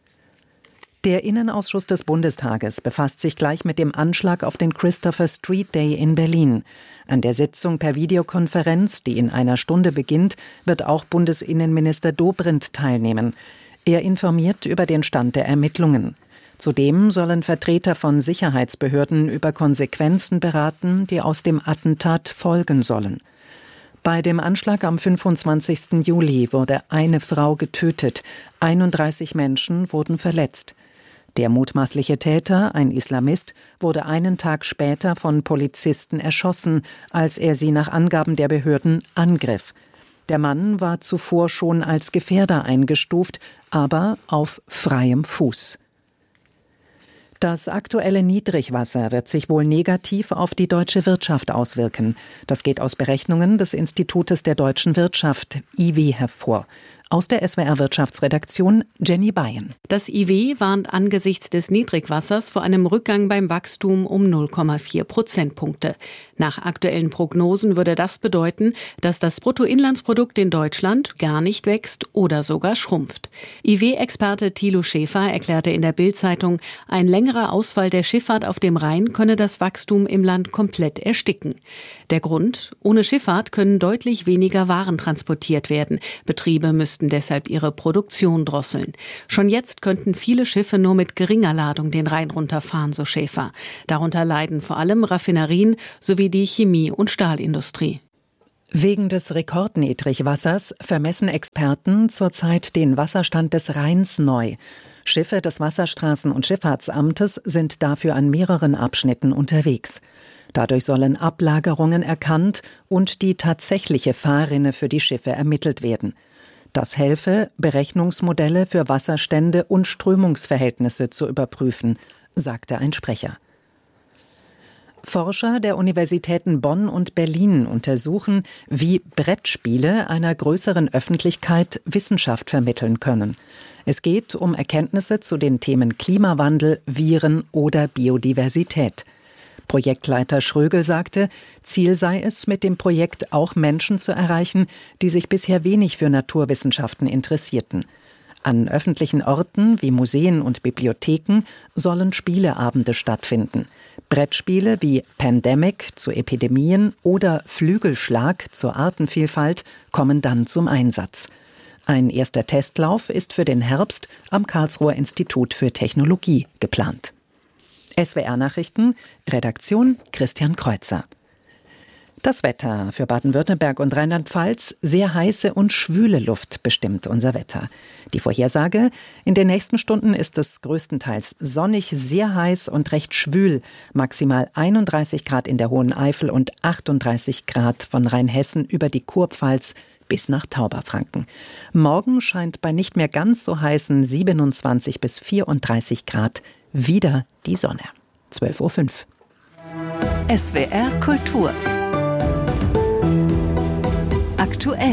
Der Innenausschuss des Bundestages befasst sich gleich mit dem Anschlag auf den Christopher Street Day in Berlin. An der Sitzung per Videokonferenz, die in einer Stunde beginnt, wird auch Bundesinnenminister Dobrindt teilnehmen. Er informiert über den Stand der Ermittlungen. Zudem sollen Vertreter von Sicherheitsbehörden über Konsequenzen beraten, die aus dem Attentat folgen sollen. Bei dem Anschlag am fünfundzwanzigsten Juli wurde eine Frau getötet, einunddreißig Menschen wurden verletzt. Der mutmaßliche Täter, ein Islamist, wurde einen Tag später von Polizisten erschossen, als er sie nach Angaben der Behörden angriff. Der Mann war zuvor schon als Gefährder eingestuft, aber auf freiem Fuß. Das aktuelle Niedrigwasser wird sich wohl negativ auf die deutsche Wirtschaft auswirken. Das geht aus Berechnungen des Institutes der deutschen Wirtschaft, I W, hervor. Aus der S W R-Wirtschaftsredaktion Jenny Bayen. Das I W warnt angesichts des Niedrigwassers vor einem Rückgang beim Wachstum um null Komma vier Prozentpunkte. Nach aktuellen Prognosen würde das bedeuten, dass das Bruttoinlandsprodukt in Deutschland gar nicht wächst oder sogar schrumpft. I W-Experte Thilo Schäfer erklärte in der Bild-Zeitung, ein längerer Ausfall der Schifffahrt auf dem Rhein könne das Wachstum im Land komplett ersticken. Der Grund? Ohne Schifffahrt können deutlich weniger Waren transportiert werden. Betriebe müssten deshalb ihre Produktion drosseln. Schon jetzt könnten viele Schiffe nur mit geringer Ladung den Rhein runterfahren, so Schäfer. Darunter leiden vor allem Raffinerien sowie die Chemie- und Stahlindustrie. Wegen des Rekordniedrigwassers vermessen Experten zurzeit den Wasserstand des Rheins neu. Schiffe des Wasserstraßen- und Schifffahrtsamtes sind dafür an mehreren Abschnitten unterwegs. Dadurch sollen Ablagerungen erkannt und die tatsächliche Fahrrinne für die Schiffe ermittelt werden. Das helfe, Berechnungsmodelle für Wasserstände und Strömungsverhältnisse zu überprüfen, sagte ein Sprecher. Forscher der Universitäten Bonn und Berlin untersuchen, wie Brettspiele einer größeren Öffentlichkeit Wissenschaft vermitteln können. Es geht um Erkenntnisse zu den Themen Klimawandel, Viren oder Biodiversität. Projektleiter Schrögel sagte, Ziel sei es, mit dem Projekt auch Menschen zu erreichen, die sich bisher wenig für Naturwissenschaften interessierten. An öffentlichen Orten wie Museen und Bibliotheken sollen Spieleabende stattfinden. Brettspiele wie Pandemic zu Epidemien oder Flügelschlag zur Artenvielfalt kommen dann zum Einsatz. Ein erster Testlauf ist für den Herbst am Karlsruher Institut für Technologie geplant. S W R-Nachrichten, Redaktion Christian Kreuzer. Das Wetter für Baden-Württemberg und Rheinland-Pfalz, sehr heiße und schwüle Luft bestimmt unser Wetter. Die Vorhersage, in den nächsten Stunden ist es größtenteils sonnig, sehr heiß und recht schwül, maximal einunddreißig Grad in der Hohen Eifel und achtunddreißig Grad von Rheinhessen über die Kurpfalz bis nach Tauberfranken. Morgen scheint bei nicht mehr ganz so heißen siebenundzwanzig bis vierunddreißig Grad wieder die Sonne. zwölf Uhr fünf. S W R Kultur. Aktuell.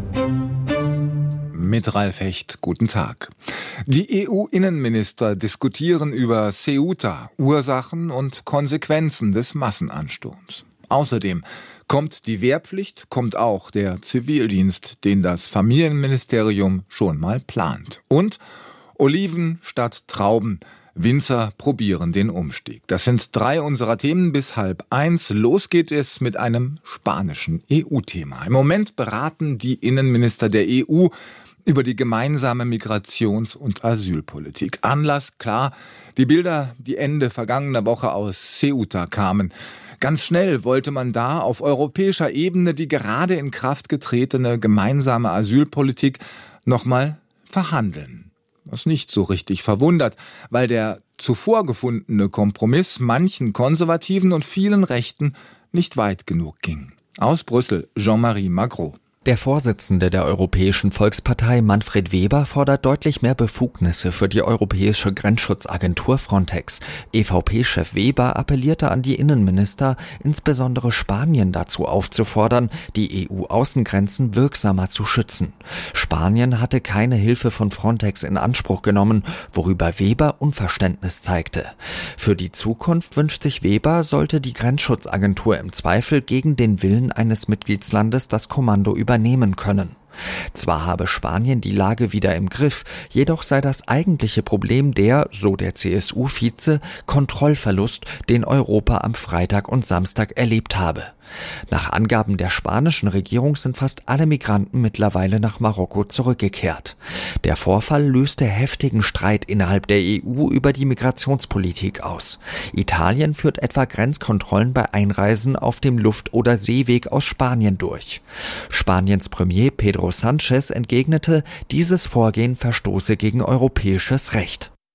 Mit Ralf Hecht, guten Tag. Die E U-Innenminister diskutieren über Ceuta, Ursachen und Konsequenzen des Massenansturms. Außerdem kommt die Wehrpflicht, kommt auch der Zivildienst, den das Familienministerium schon mal plant. Und Oliven statt Trauben. Winzer probieren den Umstieg. Das sind drei unserer Themen bis halb eins. Los geht es mit einem spanischen E U-Thema. Im Moment beraten die Innenminister der E U über die gemeinsame Migrations- und Asylpolitik. Anlass, klar, die Bilder, die Ende vergangener Woche aus Ceuta kamen. Ganz schnell wollte man da auf europäischer Ebene die gerade in Kraft getretene gemeinsame Asylpolitik nochmal verhandeln. Was nicht so richtig verwundert, weil der zuvor gefundene Kompromiss manchen Konservativen und vielen Rechten nicht weit genug ging. Aus Brüssel, Jean-Marie Magro. Der Vorsitzende der Europäischen Volkspartei, Manfred Weber, fordert deutlich mehr Befugnisse für die Europäische Grenzschutzagentur Frontex. E V P-Chef Weber appellierte an die Innenminister, insbesondere Spanien dazu aufzufordern, die E U-Außengrenzen wirksamer zu schützen. Spanien hatte keine Hilfe von Frontex in Anspruch genommen, worüber Weber Unverständnis zeigte. Für die Zukunft wünscht sich Weber, sollte die Grenzschutzagentur im Zweifel gegen den Willen eines Mitgliedslandes das Kommando über übernehmen können. Zwar habe Spanien die Lage wieder im Griff, jedoch sei das eigentliche Problem der, so der C S U-Vize, Kontrollverlust, den Europa am Freitag und Samstag erlebt habe. Nach Angaben der spanischen Regierung sind fast alle Migranten mittlerweile nach Marokko zurückgekehrt. Der Vorfall löste heftigen Streit innerhalb der E U über die Migrationspolitik aus. Italien führt etwa Grenzkontrollen bei Einreisen auf dem Luft- oder Seeweg aus Spanien durch. Spaniens Premier Pedro Sánchez entgegnete, dieses Vorgehen verstoße gegen europäisches Recht.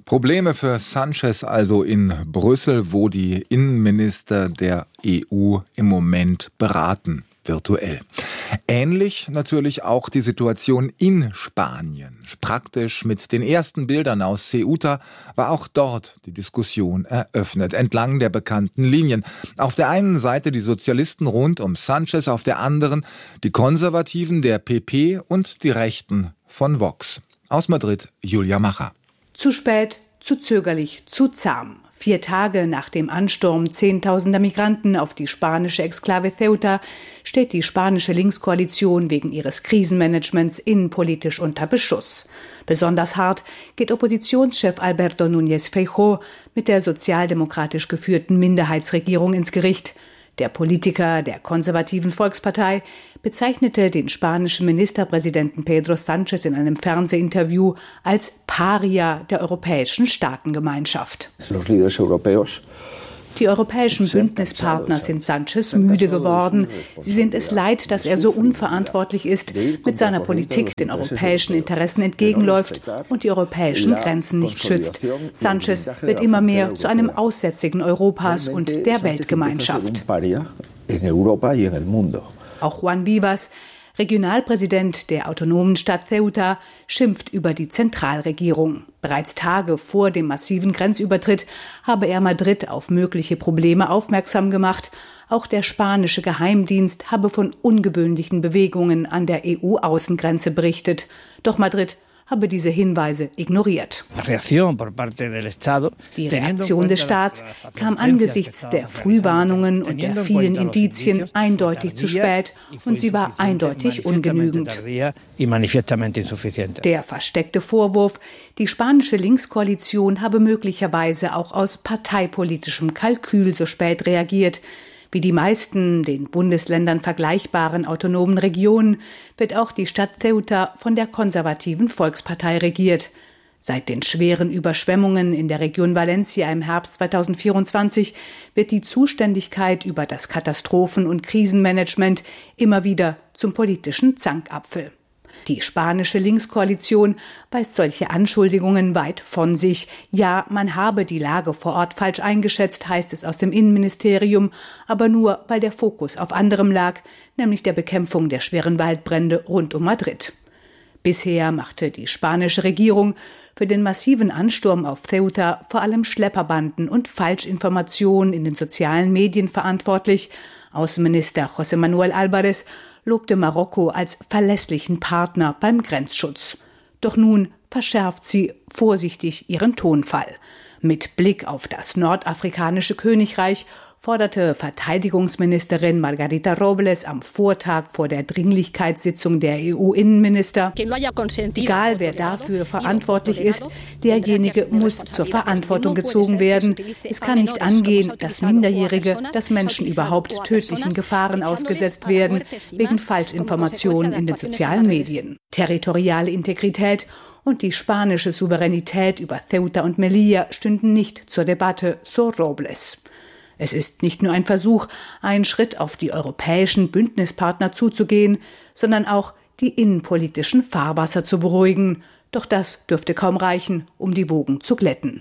Probleme für Sánchez also in Brüssel, wo die Innenminister der E U im Moment beraten, virtuell. Ähnlich natürlich auch die Situation in Spanien. Praktisch mit den ersten Bildern aus Ceuta war auch dort die Diskussion eröffnet, entlang der bekannten Linien. Auf der einen Seite die Sozialisten rund um Sánchez, auf der anderen die Konservativen der P P und die Rechten von Vox. Aus Madrid, Julia Macher. Zu spät, zu zögerlich, zu zahm. Vier Tage nach dem Ansturm zehntausender Migranten auf die spanische Exklave Ceuta steht die spanische Linkskoalition wegen ihres Krisenmanagements innenpolitisch unter Beschuss. Besonders hart geht Oppositionschef Alberto Núñez Feijóo mit der sozialdemokratisch geführten Minderheitsregierung ins Gericht. Der Politiker der konservativen Volkspartei bezeichnete den spanischen Ministerpräsidenten Pedro Sánchez in einem Fernsehinterview als Paria der europäischen Staatengemeinschaft. Die europäischen Bündnispartner sind Sánchez müde geworden. Sie sind es leid, dass er so unverantwortlich ist, mit seiner Politik den europäischen Interessen entgegenläuft und die europäischen Grenzen nicht schützt. Sánchez wird immer mehr zu einem Aussätzigen Europas und der Weltgemeinschaft. Auch Juan Vivas, Regionalpräsident der autonomen Stadt Ceuta, schimpft über die Zentralregierung. Bereits Tage vor dem massiven Grenzübertritt habe er Madrid auf mögliche Probleme aufmerksam gemacht. Auch der spanische Geheimdienst habe von ungewöhnlichen Bewegungen an der E U-Außengrenze berichtet. Doch Madrid habe diese Hinweise ignoriert. Die Reaktion des Staats kam angesichts der Frühwarnungen und der vielen Indizien eindeutig zu spät und sie war eindeutig ungenügend. Der versteckte Vorwurf, die spanische Linkskoalition habe möglicherweise auch aus parteipolitischem Kalkül so spät reagiert. Wie die meisten den Bundesländern vergleichbaren autonomen Regionen wird auch die Stadt Ceuta von der konservativen Volkspartei regiert. Seit den schweren Überschwemmungen in der Region Valencia im Herbst zweitausendvierundzwanzig wird die Zuständigkeit über das Katastrophen- und Krisenmanagement immer wieder zum politischen Zankapfel. Die spanische Linkskoalition weist solche Anschuldigungen weit von sich. Ja, man habe die Lage vor Ort falsch eingeschätzt, heißt es aus dem Innenministerium, aber nur, weil der Fokus auf anderem lag, nämlich der Bekämpfung der schweren Waldbrände rund um Madrid. Bisher machte die spanische Regierung für den massiven Ansturm auf Ceuta vor allem Schlepperbanden und Falschinformationen in den sozialen Medien verantwortlich. Außenminister José Manuel Álvarez lobte Marokko als verlässlichen Partner beim Grenzschutz. Doch nun verschärft sie vorsichtig ihren Tonfall. Mit Blick auf das nordafrikanische Königreich forderte Verteidigungsministerin Margarita Robles am Vortag vor der Dringlichkeitssitzung der E U-Innenminister: Egal wer dafür verantwortlich ist, derjenige muss zur Verantwortung gezogen werden. Es kann nicht angehen, dass Minderjährige, dass Menschen überhaupt tödlichen Gefahren ausgesetzt werden, wegen Falschinformationen in den sozialen Medien. Territoriale Integrität und die spanische Souveränität über Ceuta und Melilla stünden nicht zur Debatte, so Robles. Es ist nicht nur ein Versuch, einen Schritt auf die europäischen Bündnispartner zuzugehen, sondern auch die innenpolitischen Fahrwasser zu beruhigen. Doch das dürfte kaum reichen, um die Wogen zu glätten.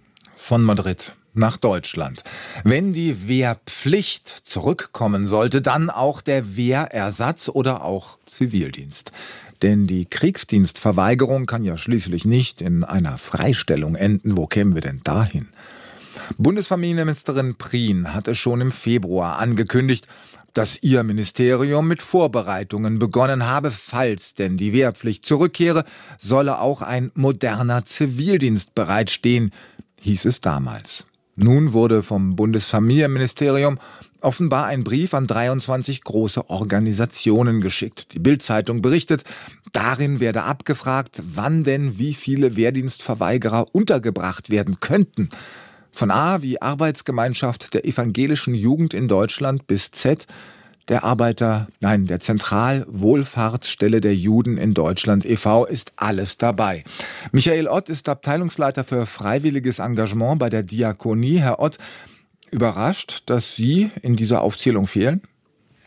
Von Madrid nach Deutschland. Wenn die Wehrpflicht zurückkommen sollte, dann auch der Wehrersatz oder auch Zivildienst. Denn die Kriegsdienstverweigerung kann ja schließlich nicht in einer Freistellung enden. Wo kämen wir denn dahin? Bundesfamilienministerin Prien hatte schon im Februar angekündigt, dass ihr Ministerium mit Vorbereitungen begonnen habe. Falls denn die Wehrpflicht zurückkehre, solle auch ein moderner Zivildienst bereitstehen, hieß es damals. Nun wurde vom Bundesfamilienministerium offenbar ein Brief an dreiundzwanzig große Organisationen geschickt. Die Bild-Zeitung berichtet, darin werde abgefragt, wann denn wie viele Wehrdienstverweigerer untergebracht werden könnten. Von A wie Arbeitsgemeinschaft der evangelischen Jugend in Deutschland bis Z der Arbeiter, nein, der Zentralwohlfahrtsstelle der Juden in Deutschland e V ist alles dabei. Michael Ott ist Abteilungsleiter für freiwilliges Engagement bei der Diakonie. Herr Ott, überrascht, dass Sie in dieser Aufzählung fehlen?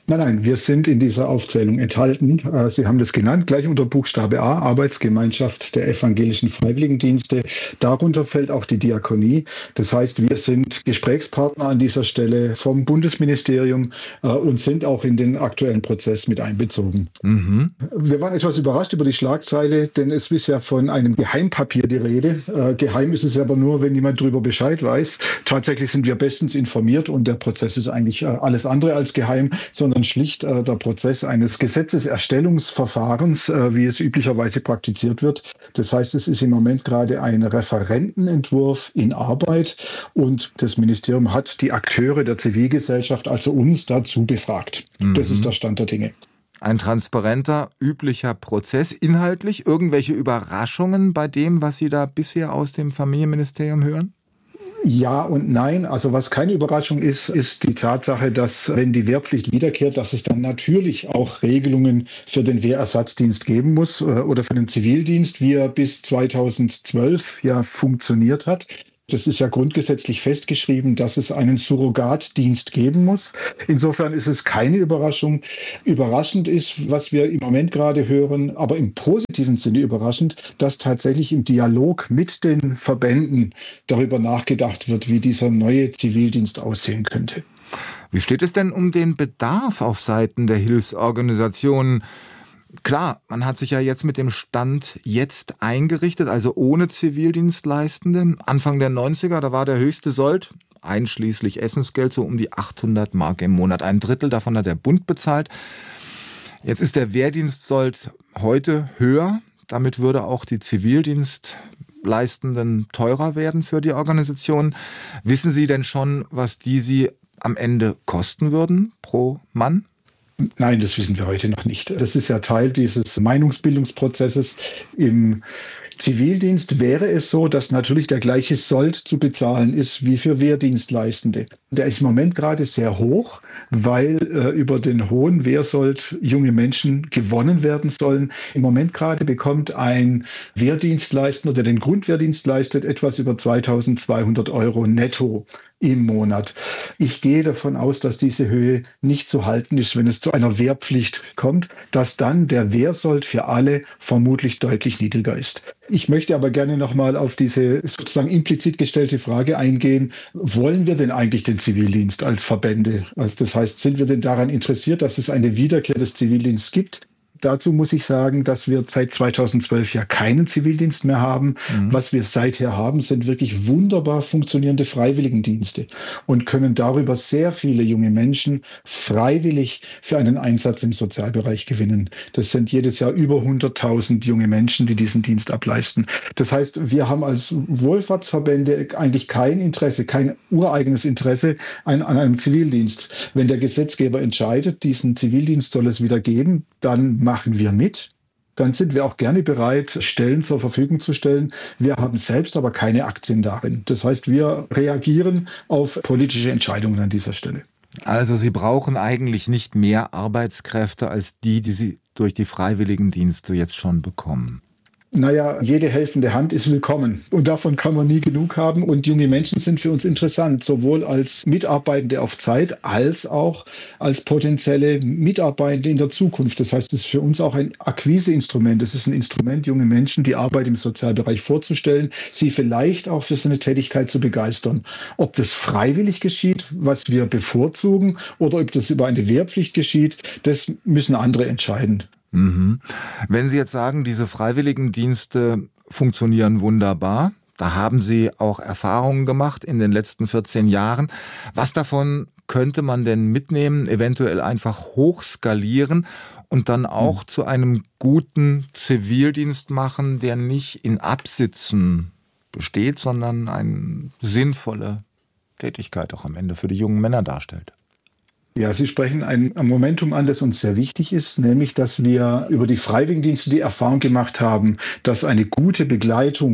Nein, nein, wir sind in dieser Aufzählung enthalten. Sie haben das genannt, gleich unter Buchstabe A, Arbeitsgemeinschaft der evangelischen Freiwilligendienste. Darunter fällt auch die Diakonie. Das heißt, wir sind Gesprächspartner an dieser Stelle vom Bundesministerium und sind auch in den aktuellen Prozess mit einbezogen. Mhm. Wir waren etwas überrascht über die Schlagzeile, denn es ist ja von einem Geheimpapier die Rede. Geheim ist es aber nur, wenn niemand darüber Bescheid weiß. Tatsächlich sind wir bestens informiert und der Prozess ist eigentlich alles andere als geheim, sondern schlicht äh, der Prozess eines Gesetzeserstellungsverfahrens, äh, wie es üblicherweise praktiziert wird. Das heißt, es ist im Moment gerade ein Referentenentwurf in Arbeit und das Ministerium hat die Akteure der Zivilgesellschaft, also uns, dazu befragt. Mhm. Das ist der Stand der Dinge. Ein transparenter, üblicher Prozess. Inhaltlich irgendwelche Überraschungen bei dem, was Sie da bisher aus dem Familienministerium hören? Ja und nein. Also was keine Überraschung ist, ist die Tatsache, dass wenn die Wehrpflicht wiederkehrt, dass es dann natürlich auch Regelungen für den Wehrersatzdienst geben muss oder für den Zivildienst, wie er bis zweitausendzwölf ja funktioniert hat. Das ist ja grundgesetzlich festgeschrieben, dass es einen Surrogatdienst geben muss. Insofern ist es keine Überraschung. Überraschend ist, was wir im Moment gerade hören, aber im positiven Sinne überraschend, dass tatsächlich im Dialog mit den Verbänden darüber nachgedacht wird, wie dieser neue Zivildienst aussehen könnte. Wie steht es denn um den Bedarf auf Seiten der Hilfsorganisationen? Klar, man hat sich ja jetzt mit dem Stand jetzt eingerichtet, also ohne Zivildienstleistende. Anfang der neunziger, da war der höchste Sold, einschließlich Essensgeld, so um die achthundert Mark im Monat. Ein Drittel davon hat der Bund bezahlt. Jetzt ist der Wehrdienstsold heute höher. Damit würde auch die Zivildienstleistenden teurer werden für die Organisation. Wissen Sie denn schon, was die Sie am Ende kosten würden pro Mann? Nein, das wissen wir heute noch nicht. Das ist ja Teil dieses Meinungsbildungsprozesses. Im Zivildienst wäre es so, dass natürlich der gleiche Sold zu bezahlen ist wie für Wehrdienstleistende. Der ist im Moment gerade sehr hoch, weil äh, über den hohen Wehrsold junge Menschen gewonnen werden sollen. Im Moment gerade bekommt ein Wehrdienstleistender, der den Grundwehrdienst leistet, etwas über zweitausendzweihundert Euro netto im Monat. Ich gehe davon aus, dass diese Höhe nicht zu halten ist, wenn es zu einer Wehrpflicht kommt, dass dann der Wehrsold für alle vermutlich deutlich niedriger ist. Ich möchte aber gerne nochmal auf diese sozusagen implizit gestellte Frage eingehen. Wollen wir denn eigentlich den Zivildienst als Verbände? Also das heißt, sind wir denn daran interessiert, dass es eine Wiederkehr des Zivildienstes gibt? Dazu muss ich sagen, dass wir seit zweitausendzwölf ja keinen Zivildienst mehr haben. Mhm. Was wir seither haben, sind wirklich wunderbar funktionierende Freiwilligendienste und können darüber sehr viele junge Menschen freiwillig für einen Einsatz im Sozialbereich gewinnen. Das sind jedes Jahr über hunderttausend junge Menschen, die diesen Dienst ableisten. Das heißt, wir haben als Wohlfahrtsverbände eigentlich kein Interesse, kein ureigenes Interesse an, an einem Zivildienst. Wenn der Gesetzgeber entscheidet, diesen Zivildienst soll es wieder geben, dann machen wir mit. Dann sind wir auch gerne bereit, Stellen zur Verfügung zu stellen. Wir haben selbst aber keine Aktien darin. Das heißt, wir reagieren auf politische Entscheidungen an dieser Stelle. Also Sie brauchen eigentlich nicht mehr Arbeitskräfte als die, die Sie durch die Freiwilligendienste jetzt schon bekommen. Naja, jede helfende Hand ist willkommen und davon kann man nie genug haben und junge Menschen sind für uns interessant, sowohl als Mitarbeitende auf Zeit als auch als potenzielle Mitarbeitende in der Zukunft. Das heißt, es ist für uns auch ein Akquiseinstrument. Es ist ein Instrument, junge Menschen die Arbeit im Sozialbereich vorzustellen, sie vielleicht auch für so eine Tätigkeit zu begeistern. Ob das freiwillig geschieht, was wir bevorzugen, oder ob das über eine Wehrpflicht geschieht, das müssen andere entscheiden. Mhm. Wenn Sie jetzt sagen, diese Freiwilligendienste funktionieren wunderbar, da haben Sie auch Erfahrungen gemacht in den letzten vierzehn Jahren. Was davon könnte man denn mitnehmen, eventuell einfach hochskalieren und dann auch mhm. zu einem guten Zivildienst machen, der nicht in Absitzen besteht, sondern eine sinnvolle Tätigkeit auch am Ende für die jungen Männer darstellt? Ja, Sie sprechen ein Momentum an, das uns sehr wichtig ist, nämlich, dass wir über die Freiwilligendienste die Erfahrung gemacht haben, dass eine gute Begleitung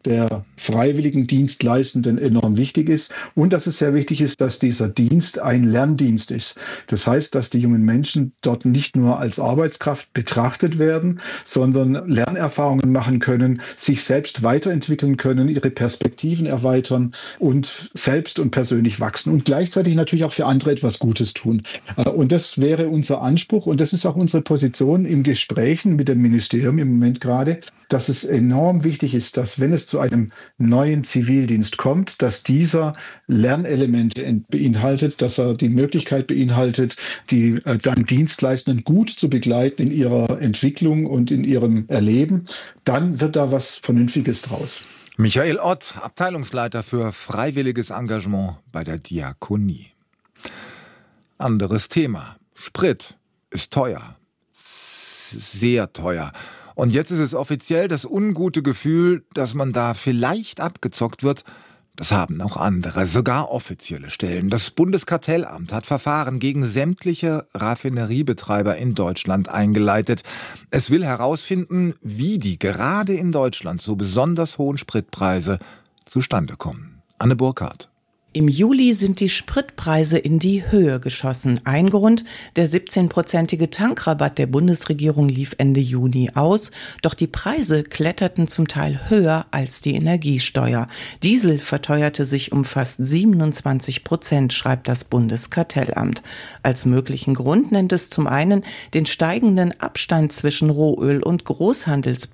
der freiwilligen Dienstleistenden enorm wichtig ist und dass es sehr wichtig ist, dass dieser Dienst ein Lerndienst ist. Das heißt, dass die jungen Menschen dort nicht nur als Arbeitskraft betrachtet werden, sondern Lernerfahrungen machen können, sich selbst weiterentwickeln können, ihre Perspektiven erweitern und selbst und persönlich wachsen und gleichzeitig natürlich auch für andere etwas Gutes tun. Und das wäre unser Anspruch und das ist auch unsere Position im Gesprächen mit dem Ministerium im Moment gerade, dass es enorm wichtig ist, dass wenn es zu einem neuen Zivildienst kommt, dass dieser Lernelemente beinhaltet, dass er die Möglichkeit beinhaltet, die äh, dann Dienstleistenden gut zu begleiten in ihrer Entwicklung und in ihrem Erleben, dann wird da was Vernünftiges draus. Michael Ott, Abteilungsleiter für freiwilliges Engagement bei der Diakonie. Anderes Thema. Sprit ist teuer. Sehr teuer. Und jetzt ist es offiziell das ungute Gefühl, dass man da vielleicht abgezockt wird. Das haben auch andere, sogar offizielle Stellen. Das Bundeskartellamt hat Verfahren gegen sämtliche Raffineriebetreiber in Deutschland eingeleitet. Es will herausfinden, wie die gerade in Deutschland so besonders hohen Spritpreise zustande kommen. Anne Burkhardt. Im Juli sind die Spritpreise in die Höhe geschossen. Ein Grund, der siebzehnprozentige Tankrabatt der Bundesregierung lief Ende Juni aus. Doch die Preise kletterten zum Teil höher als die Energiesteuer. Diesel verteuerte sich um fast siebenundzwanzig Prozent, schreibt das Bundeskartellamt. Als möglichen Grund nennt es zum einen den steigenden Abstand zwischen Rohöl und Großhandelspreisen.